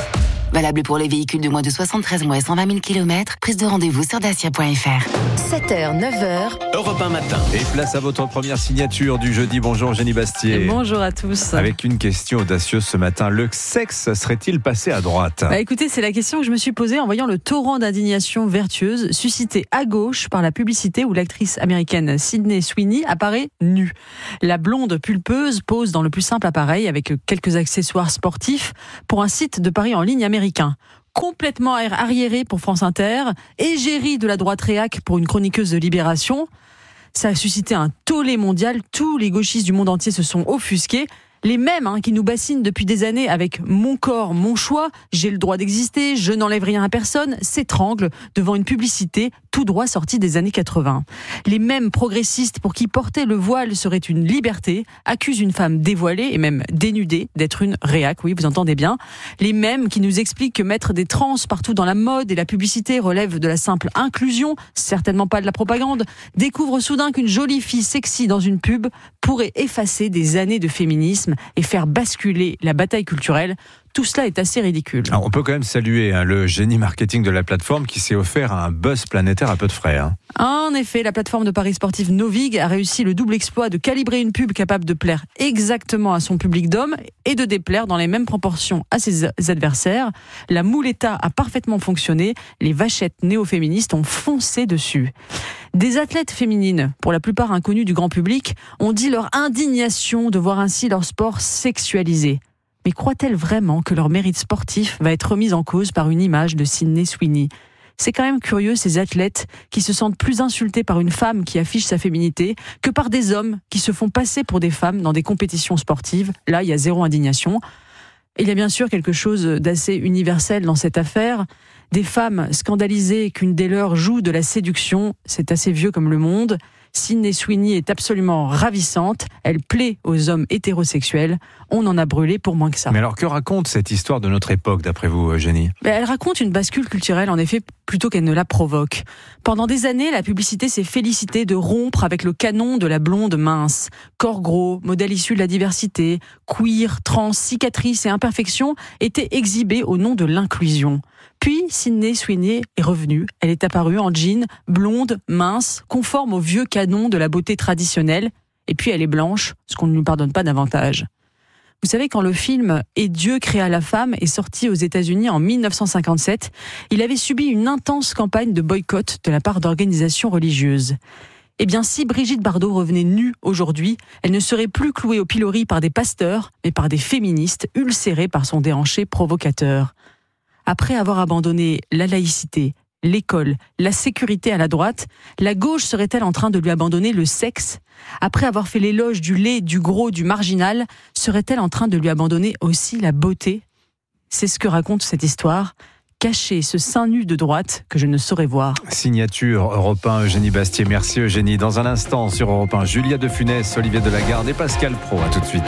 Valable pour les véhicules de moins de soixante-treize mois et cent vingt mille kilomètres. Prise de rendez-vous sur dacia point f r. sept heures, neuf heures. Europe un matin. Et place à votre première signature du jeudi. Bonjour Jenny Bastier. Bonjour à tous. Avec une question audacieuse ce matin. Le sexe serait-il passé à droite ? Bah écoutez, c'est la question que je me suis posée en voyant le torrent d'indignation vertueuse suscité à gauche par la publicité où l'actrice américaine Sydney Sweeney apparaît nue. La blonde pulpeuse pose dans le plus simple appareil avec quelques accessoires sportifs pour un site de paris en ligne américain. Complètement arriéré pour France Inter, égérie de la droite réac pour une chroniqueuse de Libération. Ça a suscité un tollé mondial. Tous les gauchistes du monde entier se sont offusqués. Les mêmes hein, qui nous bassinent depuis des années avec « mon corps, mon choix »,« j'ai le droit d'exister »,« je n'enlève rien à personne », s'étranglent devant une publicité tout droit sortie des années quatre-vingts. Les mêmes progressistes pour qui porter le voile serait une liberté accusent une femme dévoilée et même dénudée d'être une réac, oui vous entendez bien. Les mêmes qui nous expliquent que mettre des trans partout dans la mode et la publicité relève de la simple inclusion, certainement pas de la propagande, découvrent soudain qu'une jolie fille sexy dans une pub pourrait effacer des années de féminisme et faire basculer la bataille culturelle. Tout cela est assez ridicule. Alors, on peut quand même saluer hein, le génie marketing de la plateforme qui s'est offert un buzz planétaire à peu de frais. Hein. En effet, la plateforme de paris sportif Novig a réussi le double exploit de calibrer une pub capable de plaire exactement à son public d'hommes et de déplaire dans les mêmes proportions à ses adversaires. La mouletta a parfaitement fonctionné, les vachettes néo-féministes ont foncé dessus. Des athlètes féminines, pour la plupart inconnues du grand public, ont dit leur indignation de voir ainsi leur sport sexualisé. Mais croient-elles vraiment que leur mérite sportif va être remis en cause par une image de Sydney Sweeney ? C'est quand même curieux, ces athlètes qui se sentent plus insultés par une femme qui affiche sa féminité que par des hommes qui se font passer pour des femmes dans des compétitions sportives. Là, il y a zéro indignation. Et il y a bien sûr quelque chose d'assez universel dans cette affaire. Des femmes scandalisées qu'une des leurs joue de la séduction, c'est assez vieux comme le monde. Sydney Sweeney est absolument ravissante, elle plaît aux hommes hétérosexuels, on en a brûlé pour moins que ça. Mais alors que raconte cette histoire de notre époque d'après vous, Jenny ? Elle raconte une bascule culturelle en effet plutôt qu'elle ne la provoque. Pendant des années, la publicité s'est félicitée de rompre avec le canon de la blonde mince. Corps gros, modèle issu de la diversité, queer, trans, cicatrices et imperfections étaient exhibés au nom de l'inclusion. Puis, Sydney Sweeney est revenue. Elle est apparue en jean, blonde, mince, conforme au vieux canon de la beauté traditionnelle. Et puis, elle est blanche, ce qu'on ne lui pardonne pas davantage. Vous savez, quand le film « Et Dieu créa la femme » est sorti aux États-Unis en dix-neuf cent cinquante-sept, il avait subi une intense campagne de boycott de la part d'organisations religieuses. Eh bien, si Brigitte Bardot revenait nue aujourd'hui, elle ne serait plus clouée au pilori par des pasteurs, mais par des féministes ulcérées par son déhanché provocateur. Après avoir abandonné la laïcité, l'école, la sécurité à la droite, la gauche serait-elle en train de lui abandonner le sexe ? Après avoir fait l'éloge du laid, du gros, du marginal, serait-elle en train de lui abandonner aussi la beauté ? C'est ce que raconte cette histoire. Cacher ce sein nu de droite que je ne saurais voir. Signature Europe un, Eugénie Bastier. Merci Eugénie. Dans un instant sur Europe un, Julia de Funès, Olivier Delagarde et Pascal Praud. À tout de suite.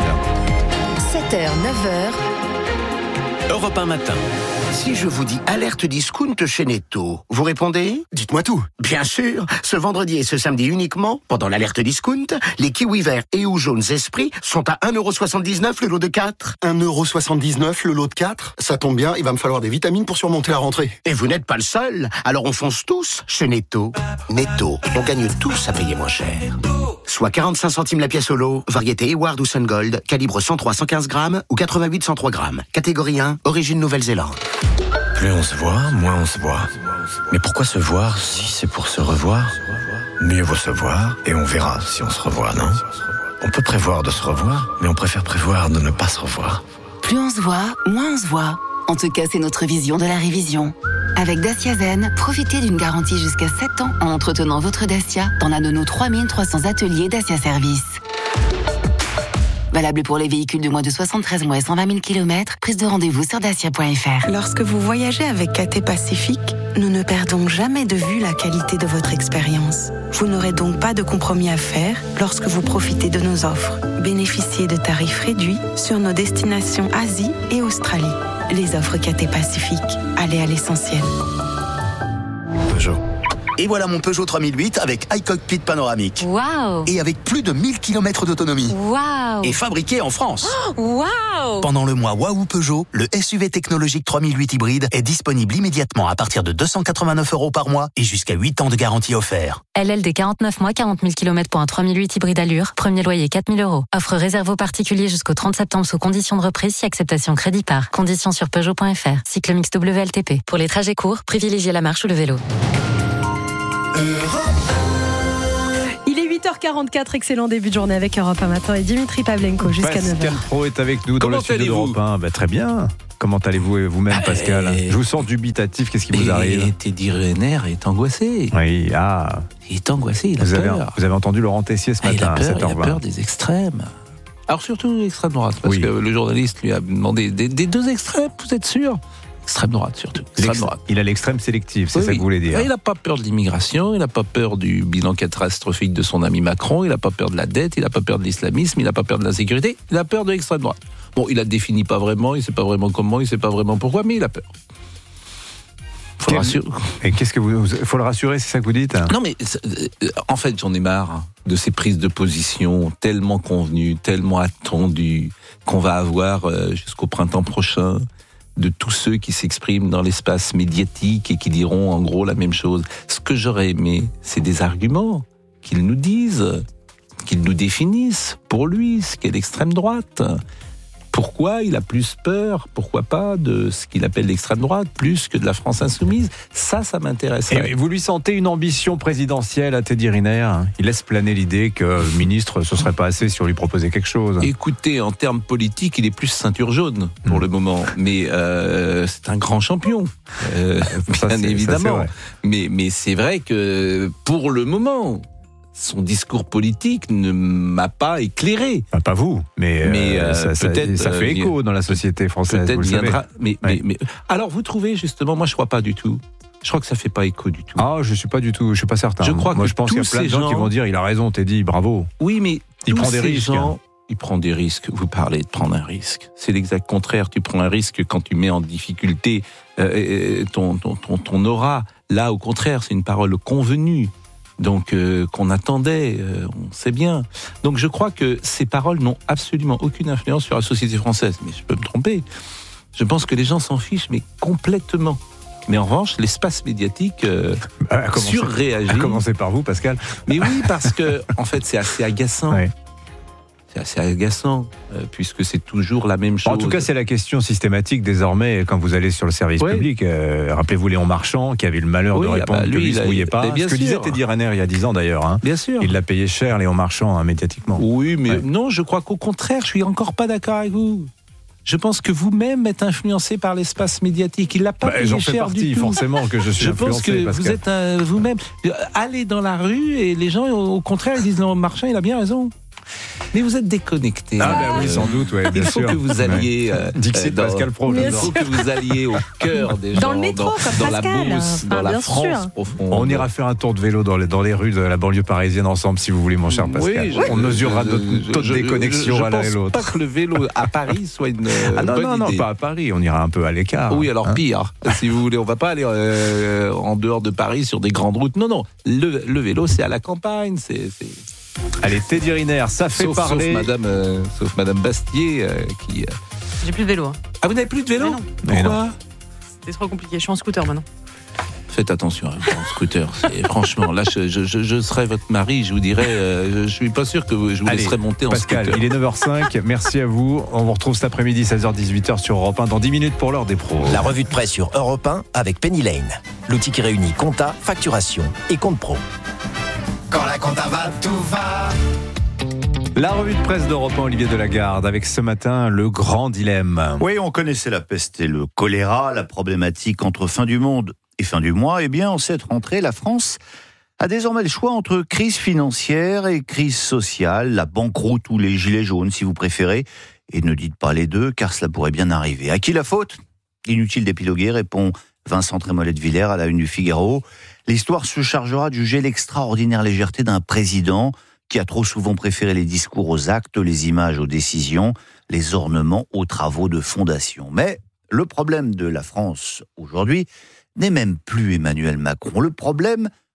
sept heures, neuf heures. Europe un matin. Si je vous dis alerte discount chez Netto, vous répondez ? Dites-moi tout. Bien sûr, ce vendredi et ce samedi uniquement, pendant l'alerte discount, les kiwis verts et ou jaunes esprits sont à un euro soixante-dix-neuf le lot de quatre. un euro soixante-dix-neuf le lot de quatre ? Ça tombe bien, il va me falloir des vitamines pour surmonter la rentrée. Et vous n'êtes pas le seul, alors on fonce tous chez Netto. Netto, on gagne tous à payer moins cher. Soit quarante-cinq centimes la pièce au lot, variété Eward ou Sun Gold, calibre cent trois cent quinze grammes ou quatre-vingt-huit cent trois grammes. Catégorie un, origine Nouvelle-Zélande. Plus on se voit, moins on se voit. Mais pourquoi se voir si c'est pour se revoir ? Mieux vaut se voir et on verra si on se revoit, non ? On peut prévoir de se revoir, mais on préfère prévoir de ne pas se revoir. Plus on se voit, moins on se voit. En tout cas, c'est notre vision de la révision. Avec Dacia Zen, profitez d'une garantie jusqu'à sept ans en entretenant votre Dacia dans l'un de nos trois mille trois cents ateliers Dacia Service. Valable pour les véhicules de moins de soixante-treize mois et cent vingt mille kilomètres. Prise de rendez-vous sur dacia point f r. Lorsque vous voyagez avec Cathay Pacifique, nous ne perdons jamais de vue la qualité de votre expérience. Vous n'aurez donc pas de compromis à faire lorsque vous profitez de nos offres. Bénéficiez de tarifs réduits sur nos destinations Asie et Australie. Les offres Cathay Pacifique, allez à l'essentiel. Peugeot. Et voilà mon Peugeot trois mille huit avec iCockpit panoramique. Waouh! Et avec plus de mille kilomètres d'autonomie. Waouh! Et fabriqué en France. Oh, waouh! Pendant le mois Waouh Peugeot, le S U V technologique trois mille huit hybride est disponible immédiatement à partir de deux cent quatre-vingt-neuf euros par mois et jusqu'à huit ans de garantie offert. L L D quarante-neuf mois, quarante mille kilomètres pour un trois mille huit hybride Allure. Premier loyer quatre mille euros. Offre réservée aux particuliers jusqu'au trente septembre sous conditions de reprise si acceptation crédit par. Conditions sur Peugeot point F R. Cycle mix W L T P. Pour les trajets courts, privilégiez la marche ou le vélo. Il est huit heures quarante-quatre, excellent début de journée avec Europe un matin et Dimitri Pavlenko jusqu'à neuf heures. Pascal Pro est avec nous dans Comment le studio allez-vous d'Europe un. Bah, très bien. Comment allez-vous vous-même, Pascal? Ah, et... Je vous sens dubitatif, qu'est-ce qui vous arrive? Teddy Riner est angoissé. Oui, ah. Il est angoissé, il a vous peur. Avez, vous avez entendu Laurent Tessier ce ah, matin il a peur, à sept heures vingt. Il a peur des extrêmes. Alors surtout l'extrême droite, parce oui. que le journaliste lui a demandé des, des deux extrêmes, vous êtes sûr? Extrême droite surtout. Extrême droite. Il a l'extrême sélective, c'est oui, ça que vous voulez dire. Il n'a pas peur de l'immigration, il n'a pas peur du bilan catastrophique de son ami Macron, il n'a pas peur de la dette, il n'a pas peur de l'islamisme, il n'a pas peur de l'insécurité, il a peur de l'extrême droite. Bon, il ne la définit pas vraiment, il ne sait pas vraiment comment, il ne sait pas vraiment pourquoi, mais il a peur. Faut rassurer. Et qu'est-ce que vous, faut le rassurer, c'est ça que vous dites? Non, mais en fait, j'en ai marre de ces prises de position tellement convenues, tellement attendues, qu'on va avoir jusqu'au printemps prochain, de tous ceux qui s'expriment dans l'espace médiatique et qui diront en gros la même chose. Ce que j'aurais aimé, c'est des arguments, qu'ils nous disent, qu'ils nous définissent pour lui ce qu'est l'extrême droite. Pourquoi il a plus peur, pourquoi pas, de ce qu'il appelle l'extrême droite, plus que de la France insoumise? Ça, ça m'intéresserait. Et vous lui sentez une ambition présidentielle à Teddy Riner? Il laisse planer l'idée que ministre, ce serait pas assez si on lui proposait quelque chose. Écoutez, en termes politiques, il est plus ceinture jaune pour mmh. le moment, mais euh, c'est un grand champion, euh, ça, bien c'est, évidemment. Ça, c'est mais, mais c'est vrai que pour le moment, son discours politique ne m'a pas éclairé. Enfin, pas vous, mais, mais euh, ça, ça, peut-être, ça fait écho euh, dans la société française. Peut-être vous viendra. Mais, ouais. mais, mais, alors, vous trouvez justement, moi je crois pas du tout. Je crois que ça fait pas écho du tout. Ah, je suis pas du tout, je suis pas certain. Je crois moi, que je pense qu'il y a plein de gens, gens qui vont dire, il a raison, Teddy, bravo. Oui, mais il prend des risques. Gens, il prend des risques. Vous parlez de prendre un risque. C'est l'exact contraire. Tu prends un risque quand tu mets en difficulté euh, ton, ton, ton, ton aura. Là, au contraire, c'est une parole convenue. Donc, euh, qu'on attendait, euh, on sait bien. Donc, je crois que ces paroles n'ont absolument aucune influence sur la société française. Mais je peux me tromper. Je pense que les gens s'en fichent, mais complètement. Mais en revanche, l'espace médiatique euh, surréagit. À commencer par vous, Pascal. Mais oui, parce que, en fait, c'est assez agaçant. Ouais. C'est assez agaçant, euh, puisque c'est toujours la même chose. En tout cas, c'est la question systématique désormais quand vous allez sur le service oui. public. Euh, rappelez-vous Léon Marchand, qui avait le malheur oui, de répondre ah bah, lui, que lui ne se mouillait pas. Ce que sûr. disait Teddy Riner il y a dix ans d'ailleurs. Hein. Bien sûr. Il l'a payé cher, Léon Marchand, hein, médiatiquement. Oui, mais ouais. non, je crois qu'au contraire, je suis encore pas d'accord avec vous. Je pense que vous-même êtes influencé par l'espace médiatique. Il l'a pas bah, payé j'en cher fais partie, du tout. Forcément que je suis je influencé. Je pense que Pascal. vous êtes euh, vous-même. Allez dans la rue et les gens, au contraire, ils disent Léon Marchand, il a bien raison. Mais vous êtes déconnecté. Ah ben oui, sans doute, ouais, bien il faut sûr. que vous alliez. Euh, Dixit dans, Pascal Pro. Il faut que vous alliez au cœur des gens. Dans le métro, dans, comme dans Pascal. la bourse, ah, dans la France sûr. profonde. On ira faire un tour de vélo dans les, dans les rues de la banlieue parisienne ensemble, si vous voulez, mon cher Pascal. Oui, je, on mesurera je, notre taux de déconnexion à l'un et l'autre. Je pense pas que le vélo à Paris soit une ah non, bonne non, non, idée. pas à Paris. On ira un peu à l'écart. Oui, alors hein. pire. Si vous voulez, on va pas aller euh, en dehors de Paris sur des grandes routes. Non, non. Le, le vélo, c'est à la campagne. C'est. c'est... Allez, Teddy Riner, ça fait sauf, parler. Sauf Madame, euh, sauf Madame Bastier euh, qui. Euh... J'ai plus de vélo. Hein. Ah, vous n'avez plus de vélo? Mais non. Pourquoi? Mais non. C'était trop compliqué. Je suis en scooter maintenant. Faites attention à en scooter. C'est, franchement, là, je, je, je serais votre mari, je vous dirais, euh, je suis pas sûr que je vous Allez, laisserai monter en Pascal, scooter. Il est neuf heures cinq. Merci à vous. On vous retrouve cet après-midi, seize heures dix-huit heures sur Europe un, dans dix minutes pour l'heure des pros. La revue de presse sur Europe un avec Penny Lane. L'outil qui réunit compta, facturation et compte pro. Quand la compta va, tout va. La revue de presse d'Europe un, Olivier Delagarde, avec ce matin le grand dilemme. Oui, on connaissait la peste et le choléra, la problématique entre fin du monde et fin du mois. Eh bien, en cette rentrée, la France a désormais le choix entre crise financière et crise sociale, la banqueroute ou les gilets jaunes, si vous préférez. Et ne dites pas les deux, car cela pourrait bien arriver. À qui la faute? Inutile d'épiloguer, répond Vincent Trémollet de Villers à la une du Figaro. L'histoire se chargera de juger l'extraordinaire légèreté d'un président qui a trop souvent préféré les discours aux actes, les images aux décisions, les ornements aux travaux de fondation. Mais le problème de la France aujourd'hui n'est même plus Emmanuel Macron. Le problème,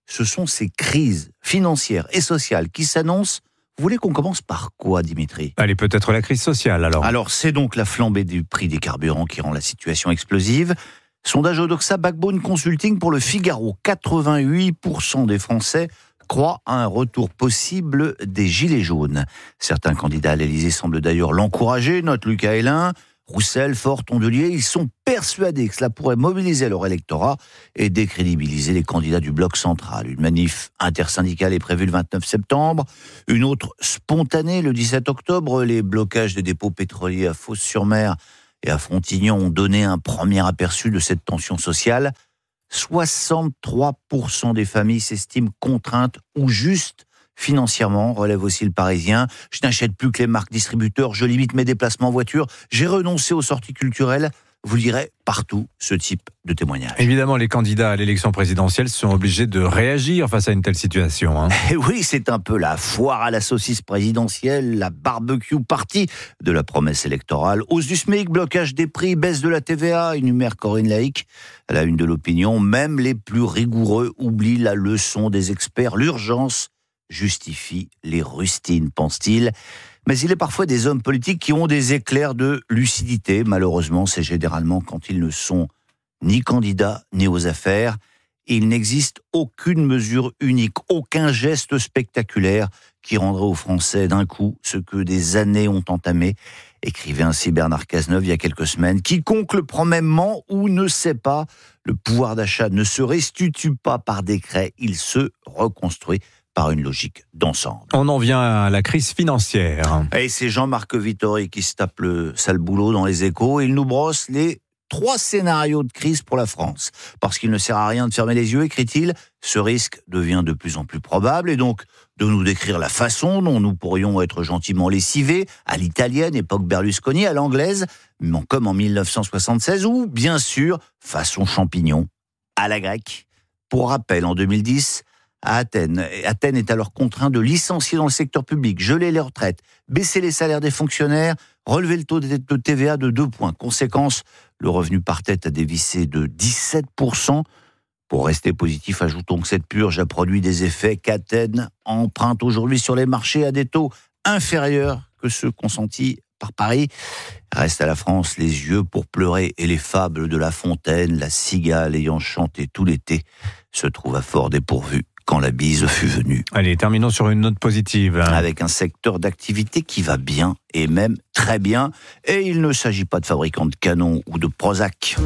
ce sont ces crises financières et sociales qui s'annoncent. Vous voulez qu'on commence par quoi, Dimitri ? Allez, peut-être la crise sociale, alors. Alors, c'est donc la flambée du prix des carburants qui rend la situation explosive. Sondage Odoxa Backbone Consulting pour le Figaro. quatre-vingt-huit pour cent des Français croient à un retour possible des Gilets jaunes. Certains candidats à l'Élysée semblent d'ailleurs l'encourager, note Lucas Hélin. Roussel, Faure, Tondelier, ils sont persuadés que cela pourrait mobiliser leur électorat et décrédibiliser les candidats du bloc central. Une manif intersyndicale est prévue le vingt-neuf septembre, une autre spontanée le dix-sept octobre. Les blocages des dépôts pétroliers à Fos-sur-Mer et à Frontignan ont donné un premier aperçu de cette tension sociale. soixante-trois pour cent des familles s'estiment contraintes ou juste financièrement, relève aussi le Parisien. Je n'achète plus que les marques distributeurs, je limite mes déplacements en voiture, j'ai renoncé aux sorties culturelles. Vous lirez partout ce type de témoignage. Évidemment, les candidats à l'élection présidentielle sont obligés de réagir face à une telle situation. Hein. Et oui, c'est un peu la foire à la saucisse présidentielle, la barbecue party de la promesse électorale. Hausse du SMIC, blocage des prix, baisse de la T V A, énumère Corinne Laïc. À la une de l'opinion, même les plus rigoureux oublient la leçon des experts. L'urgence justifie les rustines, pense-t-il. Mais il est parfois des hommes politiques qui ont des éclairs de lucidité. Malheureusement, c'est généralement quand ils ne sont ni candidats ni aux affaires. Il n'existe aucune mesure unique, aucun geste spectaculaire qui rendrait aux Français d'un coup ce que des années ont entamé. Écrivait ainsi Bernard Cazeneuve il y a quelques semaines. Quiconque le prend mêmement ou ne sait pas, le pouvoir d'achat ne se restitue pas par décret, il se reconstruit par une logique d'ensemble. On en vient à la crise financière. Et c'est Jean-Marc Vittori qui se tape le sale boulot dans les Échos. Il nous brosse les trois scénarios de crise pour la France. Parce qu'il ne sert à rien de fermer les yeux, écrit-il, ce risque devient de plus en plus probable. Et donc, de nous décrire la façon dont nous pourrions être gentiment lessivés, à l'italienne, époque Berlusconi, à l'anglaise, comme en mille neuf cent soixante-seize, ou, bien sûr, façon champignon, à la grecque. Pour rappel, en deux mille dix, à Athènes. Athènes est alors contraint de licencier dans le secteur public, geler les retraites, baisser les salaires des fonctionnaires, relever le taux de T V A de deux points. Conséquence, le revenu par tête a dévissé de dix-sept pour cent. Pour rester positif, ajoutons que cette purge a produit des effets qu'Athènes emprunte aujourd'hui sur les marchés à des taux inférieurs que ceux consentis par Paris. Reste à la France les yeux pour pleurer et les fables de La Fontaine, la cigale ayant chanté tout l'été, se trouvent à fort dépourvu quand la bise fut venue. Allez, terminons sur une note positive. Avec un secteur d'activité qui va bien, et même très bien. Et il ne s'agit pas de fabricants de canons ou de Prozac.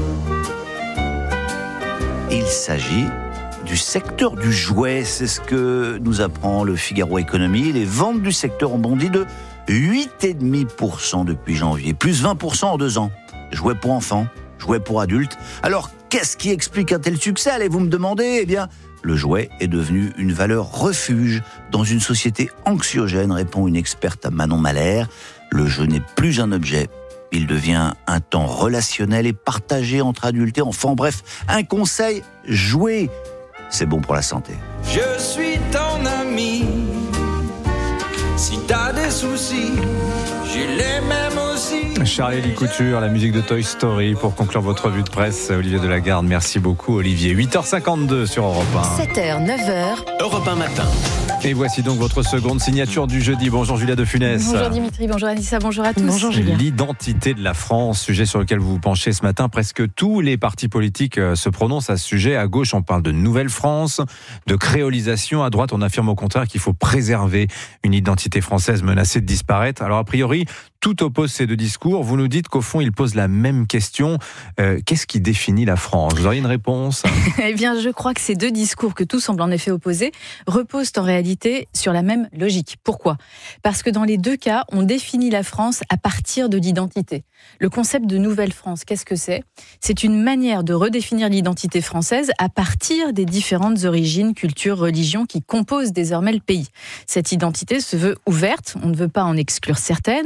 Il s'agit du secteur du jouet. C'est ce que nous apprend le Figaro Économie. Les ventes du secteur ont bondi de huit virgule cinq pour cent depuis janvier, plus vingt pour cent en deux ans. Jouets pour enfants, jouets pour adultes. Alors, qu'est-ce qui explique un tel succès, allez-vous me demander ? Eh bien, le jouet est devenu une valeur refuge dans une société anxiogène, répond une experte à Manon Malher. Le jeu n'est plus un objet, il devient un temps relationnel et partagé entre adultes et enfants. Bref, un conseil, jouer, c'est bon pour la santé. Je suis ton ami. Si t'as des soucis, j'ai les mêmes aussi. Charlie Couture, la musique de Toy Story pour conclure votre revue de presse. Olivier Delagarde, merci beaucoup Olivier. huit heures cinquante-deux sur Europe un. sept heures, neuf heures. Europe un matin. Et voici donc votre seconde signature du jeudi. Bonjour Julia de Funès. Bonjour Dimitri, bonjour Anissa, bonjour à tous. Bonjour Julia. L'identité de la France, sujet sur lequel vous vous penchez ce matin. Presque tous les partis politiques se prononcent à ce sujet. À gauche, on parle de Nouvelle-France, de créolisation. À droite, on affirme au contraire qu'il faut préserver une identité française menacée de disparaître. Alors a priori, tout oppose ces deux discours. Vous nous dites qu'au fond, ils posent la même question. Euh, qu'est-ce qui définit la France ? Vous auriez une réponse ? Eh bien, je crois que ces deux discours, que tout semble en effet opposer, reposent en réalité sur la même logique. Pourquoi ? Parce que dans les deux cas, on définit la France à partir de l'identité. Le concept de Nouvelle-France, qu'est-ce que c'est ? C'est une manière de redéfinir l'identité française à partir des différentes origines, cultures, religions qui composent désormais le pays. Cette identité se veut ouverte, on ne veut pas en exclure certaines, on veut les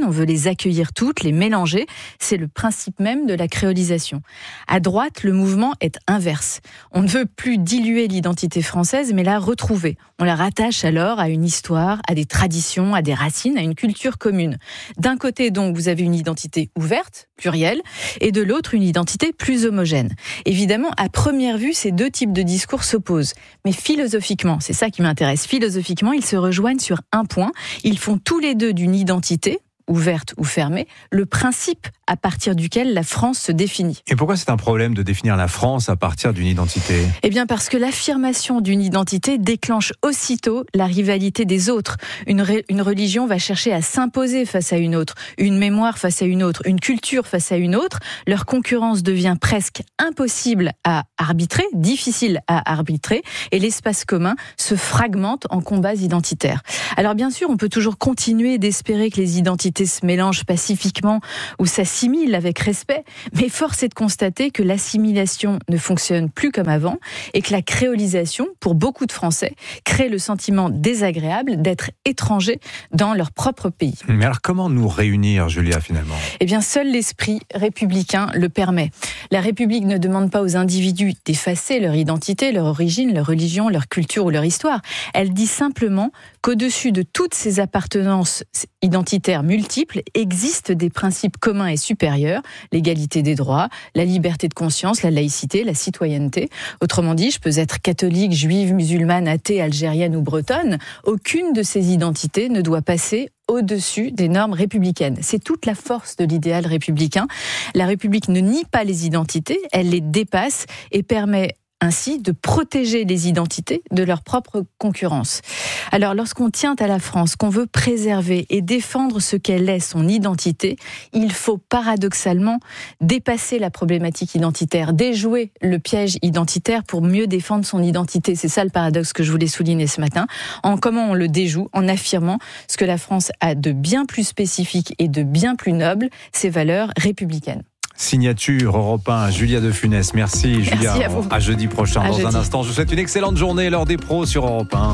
les accueillir toutes, les mélanger. C'est le principe même de la créolisation. À droite, le mouvement est inverse. On ne veut plus diluer l'identité française, mais la retrouver. On la rattache alors à une histoire, à des traditions, à des racines, à une culture commune. D'un côté, donc, vous avez une identité ouverte, plurielle, et de l'autre, une identité plus homogène. Évidemment, à première vue, ces deux types de discours s'opposent. Mais philosophiquement, c'est ça qui m'intéresse, philosophiquement, ils se rejoignent sur un point. Ils font tous les deux d'une identité, ouverte ou fermée, le principe à partir duquel la France se définit. Et pourquoi c'est un problème de définir la France à partir d'une identité ? Eh bien parce que l'affirmation d'une identité déclenche aussitôt la rivalité des autres. Une, ré, une religion va chercher à s'imposer face à une autre, une mémoire face à une autre, une culture face à une autre. Leur concurrence devient presque impossible à arbitrer, difficile à arbitrer, et l'espace commun se fragmente en combats identitaires. Alors bien sûr, on peut toujours continuer d'espérer que les identités se mélangent pacifiquement ou s'assimilent avec respect, mais force est de constater que l'assimilation ne fonctionne plus comme avant et que la créolisation, pour beaucoup de Français, crée le sentiment désagréable d'être étrangers dans leur propre pays. Mais alors comment nous réunir, Julia, finalement ? Eh bien, seul l'esprit républicain le permet. La République ne demande pas aux individus d'effacer leur identité, leur origine, leur religion, leur culture ou leur histoire. Elle dit simplement qu'au-dessus de toutes ces appartenances identitaires multiples existent des principes communs et supérieurs, l'égalité des droits, la liberté de conscience, la laïcité, la citoyenneté. Autrement dit, je peux être catholique, juive, musulmane, athée, algérienne ou bretonne. Aucune de ces identités ne doit passer au-dessus des normes républicaines. C'est toute la force de l'idéal républicain. La République ne nie pas les identités, elle les dépasse et permet ainsi de protéger les identités de leur propre concurrence. Alors, lorsqu'on tient à la France, qu'on veut préserver et défendre ce qu'elle est, son identité, il faut paradoxalement dépasser la problématique identitaire, déjouer le piège identitaire pour mieux défendre son identité. C'est ça le paradoxe que je voulais souligner ce matin. En comment on le déjoue ? En affirmant ce que la France a de bien plus spécifique et de bien plus noble, ses valeurs républicaines. Signature Europe un, Julia de Funès. Merci, Merci Julia. à vous. À jeudi prochain. À Dans jeudi. un instant, je vous souhaite une excellente journée. L'heure des pros sur Europe un.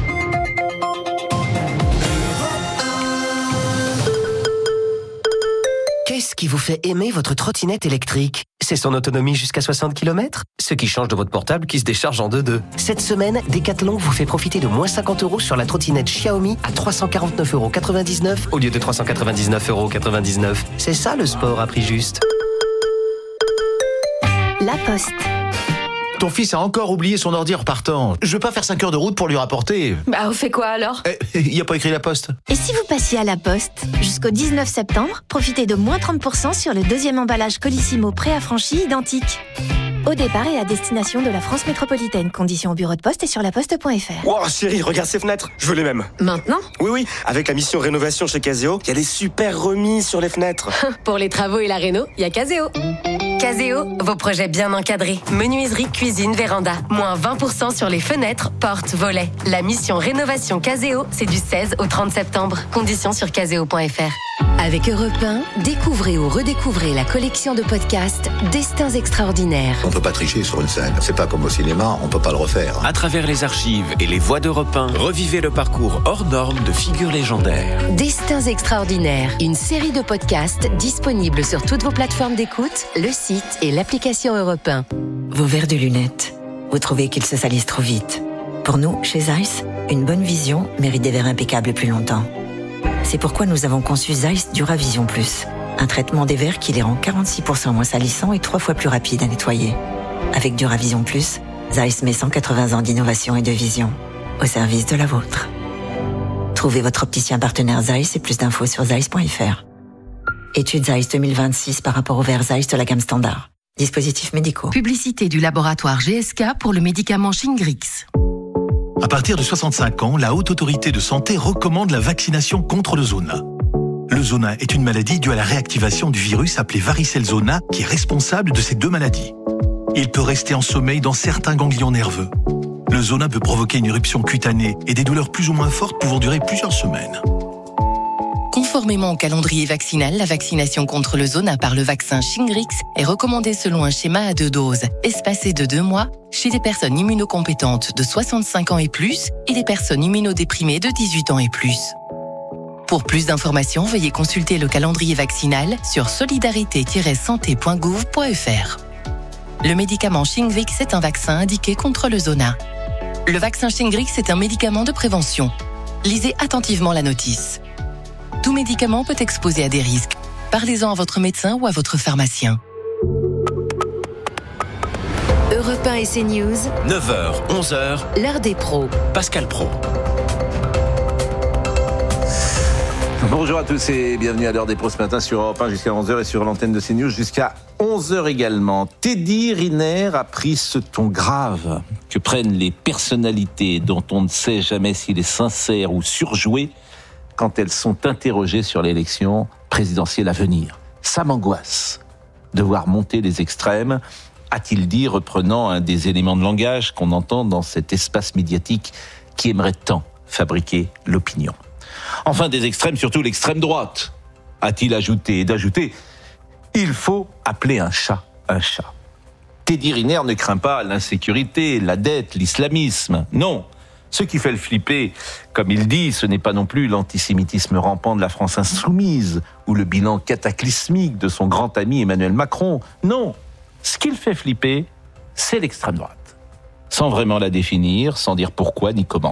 Qu'est-ce qui vous fait aimer votre trottinette électrique ? C'est son autonomie jusqu'à soixante kilomètres ? Ce qui change de votre portable qui se décharge en deux-deux. Cette semaine, Decathlon vous fait profiter de moins cinquante euros sur la trottinette Xiaomi à trois cent quarante-neuf euros quatre-vingt-dix-neuf au lieu de trois cent quatre-vingt-dix-neuf euros quatre-vingt-dix-neuf. C'est ça le sport à prix juste. La Poste. Ton fils a encore oublié son ordi en repartant. Je veux pas faire cinq heures de route pour lui rapporter. Bah, on fait quoi alors ? Eh, il y a pas écrit la poste. Et si vous passiez à la Poste ? Jusqu'au dix-neuf septembre, profitez de moins trente pour cent sur le deuxième emballage Colissimo préaffranchi identique. Au départ et à destination de la France métropolitaine. Conditions au bureau de poste et sur laposte point f r. Wow, chérie, regarde ces fenêtres. Je veux les mêmes. Maintenant ? Oui, oui. Avec la mission rénovation chez Caseo, il y a des super remises sur les fenêtres. Pour les travaux et la réno, il y a Caseo. Caseo, vos projets bien encadrés. Menuiserie, cuisine, véranda. Moins vingt pour cent sur les fenêtres, portes, volets. La mission rénovation Caseo, c'est du seize au trente septembre. Conditions sur caseo point f r. Avec Europe un, découvrez ou redécouvrez la collection de podcasts Destins extraordinaires. On peut pas tricher sur une scène. C'est pas comme au cinéma, on peut pas le refaire. À travers les archives et les voix d'Europe un, revivez le parcours hors norme de figures légendaires. Destins extraordinaires, une série de podcasts disponibles sur toutes vos plateformes d'écoute, le site et l'application Europe un. Vos verres de lunettes, vous trouvez qu'ils se salissent trop vite. Pour nous, chez Zeiss, une bonne vision mérite des verres impeccables plus longtemps. C'est pourquoi nous avons conçu Zeiss Duravision Plus, un traitement des verres qui les rend quarante-six pour cent moins salissants et trois fois plus rapides à nettoyer. Avec Duravision Plus, Zeiss met cent quatre-vingts ans d'innovation et de vision au service de la vôtre. Trouvez votre opticien partenaire Zeiss et plus d'infos sur zeiss point f r. Étude Zeiss deux mille vingt-six par rapport aux verres Zeiss de la gamme standard. Dispositifs médicaux. Publicité du laboratoire G S K pour le médicament Shingrix. À partir de soixante-cinq ans, la Haute Autorité de Santé recommande la vaccination contre le zona. Le zona est une maladie due à la réactivation du virus appelé varicelle zona qui est responsable de ces deux maladies. Il peut rester en sommeil dans certains ganglions nerveux. Le zona peut provoquer une éruption cutanée et des douleurs plus ou moins fortes pouvant durer plusieurs semaines. Conformément au calendrier vaccinal, la vaccination contre le zona par le vaccin Shingrix est recommandée selon un schéma à deux doses, espacé de deux mois, chez les personnes immunocompétentes de soixante-cinq ans et plus et les personnes immunodéprimées de dix-huit ans et plus. Pour plus d'informations, veuillez consulter le calendrier vaccinal sur solidarité tiret santé point gouv point f r. Le médicament Shingrix est un vaccin indiqué contre le zona. Le vaccin Shingrix est un médicament de prévention. Lisez attentivement la notice. Tout médicament peut exposer à des risques. Parlez-en à votre médecin ou à votre pharmacien. Europe un et CNews, neuf heures, onze heures, l'heure des pros. Pascal Praud. Bonjour à tous et bienvenue à l'heure des pros ce matin sur Europe un jusqu'à onze heures et sur l'antenne de CNews jusqu'à onze heures également. Teddy Riner a pris ce ton grave que prennent les personnalités dont on ne sait jamais s'il est sincère ou surjoué quand elles sont interrogées sur l'élection présidentielle à venir. Ça m'angoisse de voir monter les extrêmes, a-t-il dit, reprenant un des éléments de langage qu'on entend dans cet espace médiatique qui aimerait tant fabriquer l'opinion. Enfin, des extrêmes, surtout l'extrême droite, a-t-il ajouté, et d'ajouter, il faut appeler un chat un chat. Teddy Riner ne craint pas l'insécurité, la dette, l'islamisme. Non, ce qui fait le flipper, comme il dit, ce n'est pas non plus l'antisémitisme rampant de la France insoumise ou le bilan cataclysmique de son grand ami Emmanuel Macron. Non, ce qui le fait flipper, c'est l'extrême droite. Sans vraiment la définir, sans dire pourquoi ni comment.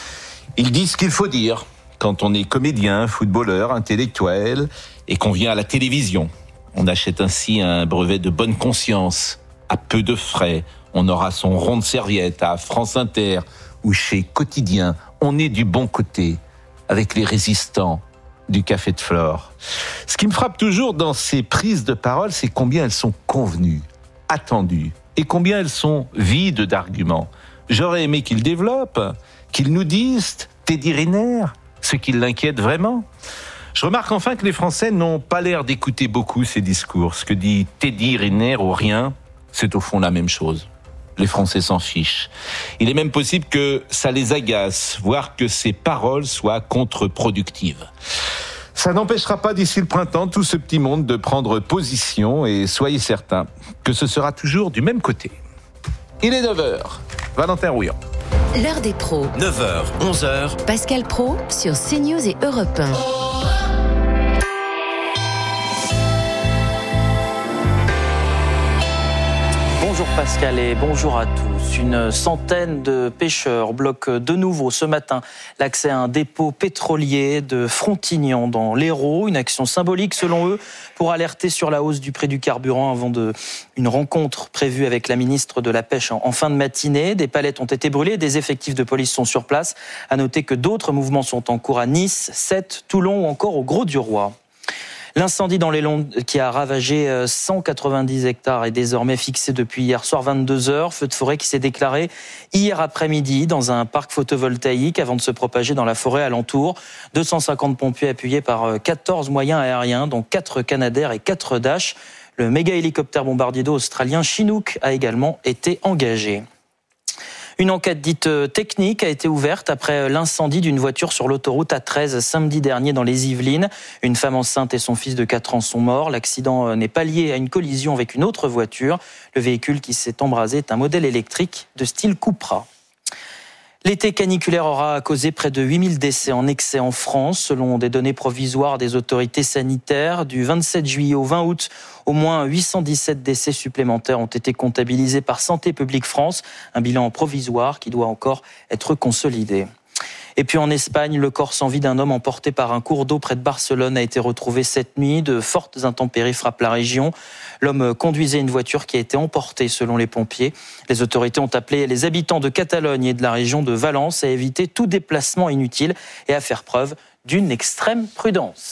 Il dit ce qu'il faut dire quand on est comédien, footballeur, intellectuel et qu'on vient à la télévision. On achète ainsi un brevet de bonne conscience, à peu de frais. On aura son rond de serviette à France Inter ou chez Quotidien. On est du bon côté, avec les résistants du Café de Flore. Ce qui me frappe toujours dans ces prises de parole, c'est combien elles sont convenues, attendues, et combien elles sont vides d'arguments. J'aurais aimé qu'ils développent, qu'ils nous disent, Teddy Riner, ce qui l'inquiète vraiment. Je remarque enfin que les Français n'ont pas l'air d'écouter beaucoup ces discours. Ce que dit Teddy Riner ou rien, c'est au fond la même chose. Les Français s'en fichent. Il est même possible que ça les agace, voire que ces paroles soient contre-productives. Ça n'empêchera pas d'ici le printemps tout ce petit monde de prendre position et soyez certains que ce sera toujours du même côté. Il est neuf heures. Valentin Rouillant. L'heure des pros. neuf heures, onze heures. Pascal Praud sur CNews et Europe un. Bonjour Pascal et bonjour à tous. Une centaine de pêcheurs bloquent de nouveau ce matin l'accès à un dépôt pétrolier de Frontignan dans l'Hérault. Une action symbolique selon eux pour alerter sur la hausse du prix du carburant avant de, une rencontre prévue avec la ministre de la Pêche en, en fin de matinée. Des palettes ont été brûlées, des effectifs de police sont sur place. À noter que d'autres mouvements sont en cours à Nice, Sète, Toulon ou encore au Grau-du-Roi. L'incendie dans les Landes qui a ravagé cent quatre-vingt-dix hectares est désormais fixé depuis hier soir vingt-deux heures. Feu de forêt qui s'est déclaré hier après-midi dans un parc photovoltaïque avant de se propager dans la forêt alentour. deux cent cinquante pompiers appuyés par quatorze moyens aériens, dont quatre Canadair et quatre Dash. Le méga hélicoptère bombardier d'eau australien Chinook a également été engagé. Une enquête dite technique a été ouverte après l'incendie d'une voiture sur l'autoroute A treize samedi dernier dans les Yvelines. Une femme enceinte et son fils de quatre ans sont morts. L'accident n'est pas lié à une collision avec une autre voiture. Le véhicule qui s'est embrasé est un modèle électrique de style Cupra. L'été caniculaire aura causé près de huit mille décès en excès en France. Selon des données provisoires des autorités sanitaires, du vingt-sept juillet au vingt août, au moins huit cent dix-sept décès supplémentaires ont été comptabilisés par Santé publique France. Un bilan provisoire qui doit encore être consolidé. Et puis en Espagne, le corps sans vie d'un homme emporté par un cours d'eau près de Barcelone a été retrouvé cette nuit. De fortes intempéries frappent la région. L'homme conduisait une voiture qui a été emportée selon les pompiers. Les autorités ont appelé les habitants de Catalogne et de la région de Valence à éviter tout déplacement inutile et à faire preuve d'une extrême prudence.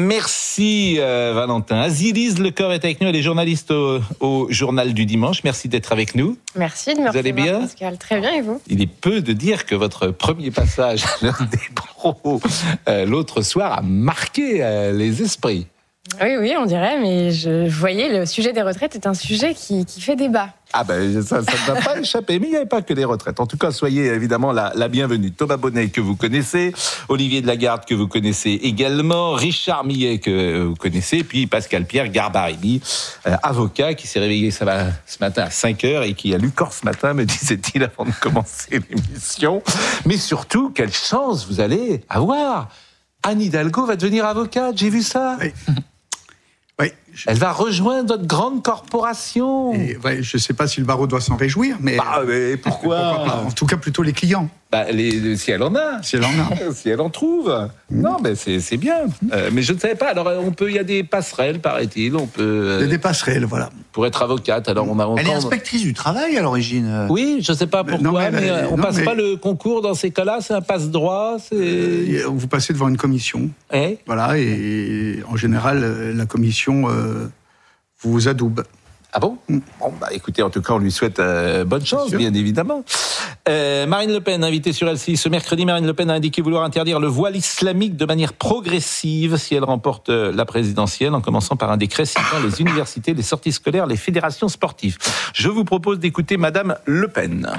Merci euh, Valentin. Azilise Le Corps est avec nous, elle est journaliste au, au Journal du Dimanche. Merci d'être avec nous. Merci de me recevoir, vous allez bien, Pascal. Très bien, et vous? Il est peu de dire que votre premier passage à l'heure des pros euh, l'autre soir a marqué euh, les esprits. Oui, oui, on dirait, mais je voyais le sujet des retraites est un sujet qui, qui fait débat. Ah ben ça, ça ne va pas échapper, mais il n'y avait pas que les retraites. En tout cas, soyez évidemment la, la bienvenue. Thomas Bonnet que vous connaissez, Olivier de Lagarde que vous connaissez également, Richard Millet que vous connaissez, et puis Pascal Pierre Garbarelli, euh, avocat qui s'est réveillé ça va, ce matin à cinq heures et qui a lu Corse ce matin, me disait-il avant de commencer l'émission. Mais surtout, quelle chance vous allez avoir Anne Hidalgo va devenir avocate, j'ai vu ça. Oui. Oui, je... Elle va rejoindre notre grande corporation. Et, ouais, je ne sais pas si le barreau doit s'en réjouir, mais... Bah, mais pourquoi, pourquoi pas. En tout cas, plutôt les clients. Bah, les, si elle en a. Si elle en a. Si elle en trouve. Mmh. Non, mais c'est, c'est bien. Mmh. Euh, mais je ne savais pas. Alors, on peut, il y a des passerelles, paraît-il. On peut. Euh, il y a des passerelles, voilà. Pour être avocate. Alors, on a encore... Elle est inspectrice du travail à l'origine. Oui, je ne sais pas pourquoi, non, mais, mais euh, on ne passe mais... pas le concours dans ces cas-là. C'est un passe-droit. C'est... Euh, vous passez devant une commission. Eh voilà, et en général, la commission euh, vous adoube. Ah bon ? Bon, bah écoutez, en tout cas, on lui souhaite euh, bonne chance, bien évidemment. Euh, Marine Le Pen, invitée sur L C I ce mercredi, Marine Le Pen a indiqué vouloir interdire le voile islamique de manière progressive si elle remporte la présidentielle, en commençant par un décret citant les universités, les sorties scolaires, les fédérations sportives. Je vous propose d'écouter Madame Le Pen.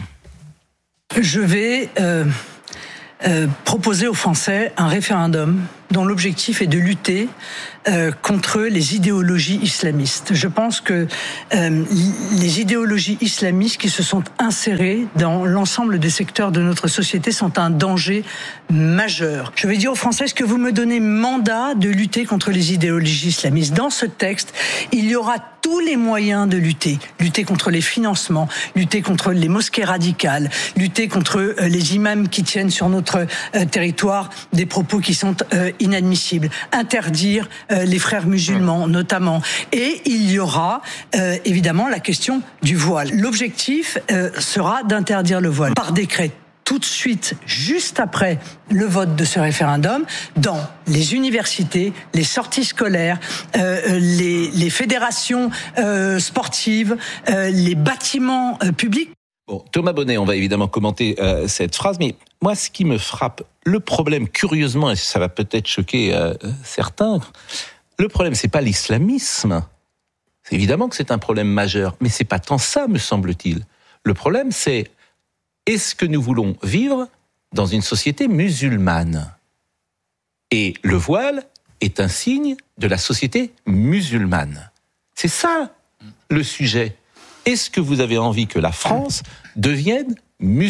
Je vais euh, euh, proposer aux Français un référendum dont l'objectif est de lutter euh, contre les idéologies islamistes. Je pense que euh, les idéologies islamistes qui se sont insérées dans l'ensemble des secteurs de notre société sont un danger majeur. Je vais dire aux Français, est-ce que vous me donnez mandat de lutter contre les idéologies islamistes ? Dans ce texte, il y aura tous les moyens de lutter. Lutter contre les financements, lutter contre les mosquées radicales, lutter contre euh, les imams qui tiennent sur notre euh, territoire des propos qui sont euh, inadmissibles, interdire euh, les frères musulmans notamment. Et il y aura euh, évidemment la question du voile. L'objectif euh, sera d'interdire le voile par décret tout de suite, juste après le vote de ce référendum, dans les universités, les sorties scolaires, euh, les, les fédérations euh, sportives, euh, les bâtiments euh, publics. Bon, Thomas Bonnet, on va évidemment commenter euh, cette phrase, mais moi, ce qui me frappe, le problème, curieusement, et ça va peut-être choquer euh, certains, le problème, c'est pas l'islamisme. C'est évidemment que c'est un problème majeur, mais c'est pas tant ça, me semble-t-il. Le problème, c'est est-ce que nous voulons vivre dans une société musulmane ? Et le voile est un signe de la société musulmane. C'est ça le sujet. Est-ce que vous avez envie que la France devienne musulmane ?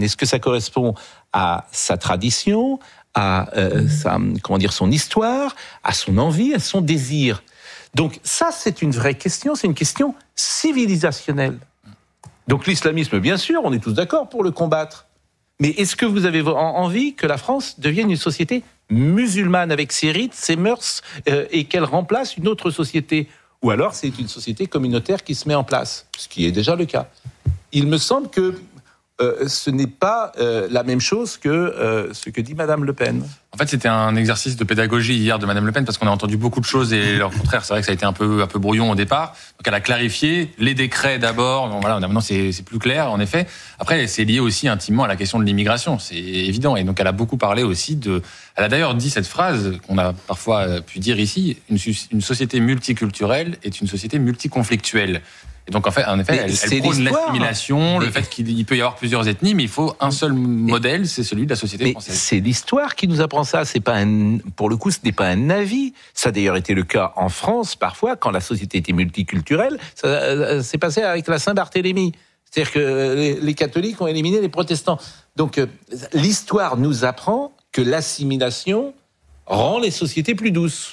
Est-ce que ça correspond à sa tradition, à euh, sa, comment dire, son histoire, à son envie, à son désir ? Donc ça, c'est une vraie question, c'est une question civilisationnelle. Donc l'islamisme, bien sûr, on est tous d'accord pour le combattre. Mais est-ce que vous avez envie que la France devienne une société musulmane avec ses rites, ses mœurs, euh, et qu'elle remplace une autre société ? Ou alors c'est une société communautaire qui se met en place, ce qui est déjà le cas. Il me semble que euh, ce n'est pas euh, la même chose que euh, ce que dit Madame Le Pen. En fait, c'était un exercice de pédagogie hier de Madame Le Pen, parce qu'on a entendu beaucoup de choses et leur contraire. C'est vrai que ça a été un peu, un peu brouillon au départ. Donc elle a clarifié les décrets d'abord. Donc voilà, maintenant c'est, c'est plus clair, en effet. Après, c'est lié aussi intimement à la question de l'immigration, c'est évident. Et donc elle a beaucoup parlé aussi de... Elle a d'ailleurs dit cette phrase qu'on a parfois pu dire ici, une, une société multiculturelle est une société multiconflictuelle. Et donc, en fait, en effet, elle, elle prône l'assimilation, mais le fait qu'il peut y avoir plusieurs ethnies, mais il faut un seul modèle, c'est celui de la société mais française. C'est l'histoire qui nous apprend ça. C'est pas un, pour le coup, ce n'est pas un avis. Ça a d'ailleurs été le cas en France, parfois, quand la société était multiculturelle. Ça euh, s'est passé avec la Saint-Barthélemy. C'est-à-dire que les, les catholiques ont éliminé les protestants. Donc, euh, l'histoire nous apprend que l'assimilation rend les sociétés plus douces.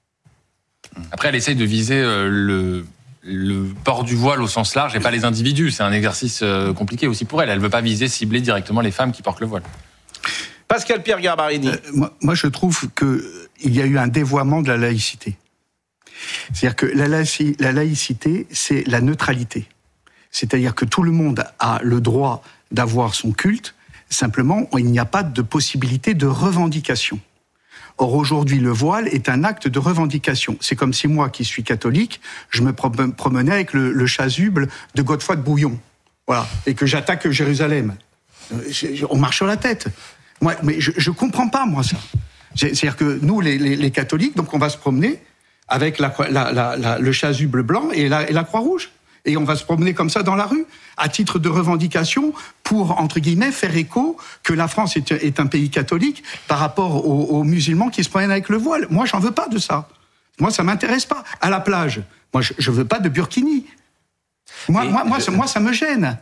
Après, elle essaye de viser euh, le... le port du voile au sens large et pas les individus. C'est un exercice compliqué aussi pour elle. Elle ne veut pas viser, cibler directement les femmes qui portent le voile. Pascal Pierre Garbarini. Euh, moi, moi, je trouve qu'il y a eu un dévoiement de la laïcité. C'est-à-dire que la, laïci, la laïcité, c'est la neutralité. C'est-à-dire que tout le monde a le droit d'avoir son culte. Simplement, il n'y a pas de possibilité de revendication. Or, aujourd'hui, le voile est un acte de revendication. C'est comme si moi, qui suis catholique, je me promenais avec le, le chasuble de Godefroy de Bouillon. Voilà. Et que j'attaque Jérusalem. On marche sur la tête. Moi, mais je ne comprends pas, moi, ça. C'est-à-dire que nous, les, les, les catholiques, donc on va se promener avec la, la, la, la, le chasuble blanc et la, et la Croix-Rouge. Et on va se promener comme ça dans la rue, à titre de revendication, pour, entre guillemets, faire écho que la France est, est un pays catholique par rapport aux, aux musulmans qui se promènent avec le voile. Moi, j'en veux pas de ça. Moi, ça m'intéresse pas. À la plage, moi, je, je veux pas de burkini. Moi, moi, moi, ça, moi, ça me gêne.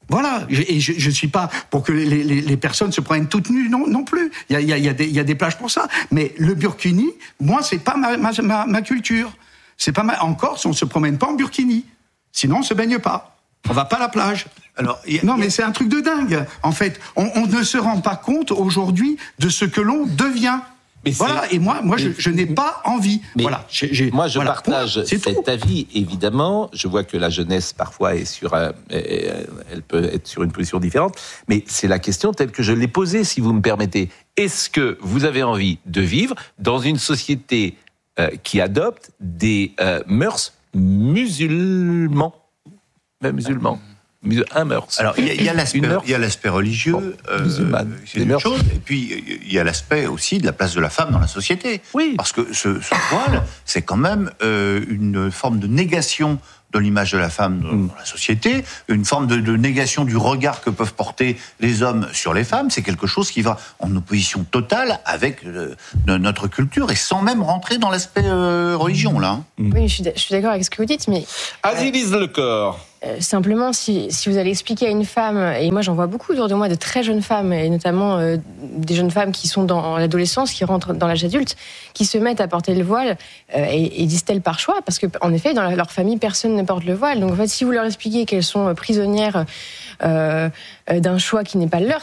Voilà, et je ne suis pas pour que les, les, les personnes se prennent toutes nues non, non plus. Il y a, il y, a, il y, a des, il y a des plages pour ça. Mais le burkini, moi, c'est pas ma, ma, ma, ma culture. C'est pas ma... En Corse, on se promène pas en burkini. Sinon, on se baigne pas. On va pas à la plage. Alors, a, non, mais c'est un truc de dingue. En fait, on, on ne se rend pas compte aujourd'hui de ce que l'on devient. Mais voilà, et moi, moi, je, je n'ai pas envie. Mais voilà, j'ai, j'ai, moi, je voilà, partage point, cet tout. avis, évidemment. Je vois que la jeunesse, parfois, est sur, euh, elle peut être sur une position différente. Mais c'est la question telle que je l'ai posée, si vous me permettez. Est-ce que vous avez envie de vivre dans une société euh, qui adopte des euh, mœurs musulmans, même musulmans? Un mœurs. Alors, il y a, il y a l'aspect, il y a l'aspect religieux, bon, euh, c'est une chose, et puis il y a l'aspect aussi de la place de la femme dans la société. Oui. Parce que ce, ce voile, c'est quand même euh, une forme de négation de l'image de la femme dans mmh. la société, une forme de, de négation du regard que peuvent porter les hommes sur les femmes. C'est quelque chose qui va en opposition totale avec euh, notre culture et sans même rentrer dans l'aspect euh, religion, là. Mmh. Oui, je suis, je suis d'accord avec ce que vous dites, mais... Aziz Le Corre. Euh, simplement, si, si vous allez expliquer à une femme, et moi j'en vois beaucoup autour de moi de très jeunes femmes, et notamment euh, des jeunes femmes qui sont dans l'adolescence, qui rentrent dans l'âge adulte, qui se mettent à porter le voile, euh, et, et disent-elles par choix, parce qu'en effet, dans la, leur famille, personne ne porte le voile. Donc en fait, si vous leur expliquez qu'elles sont prisonnières euh, euh, d'un choix qui n'est pas le leur,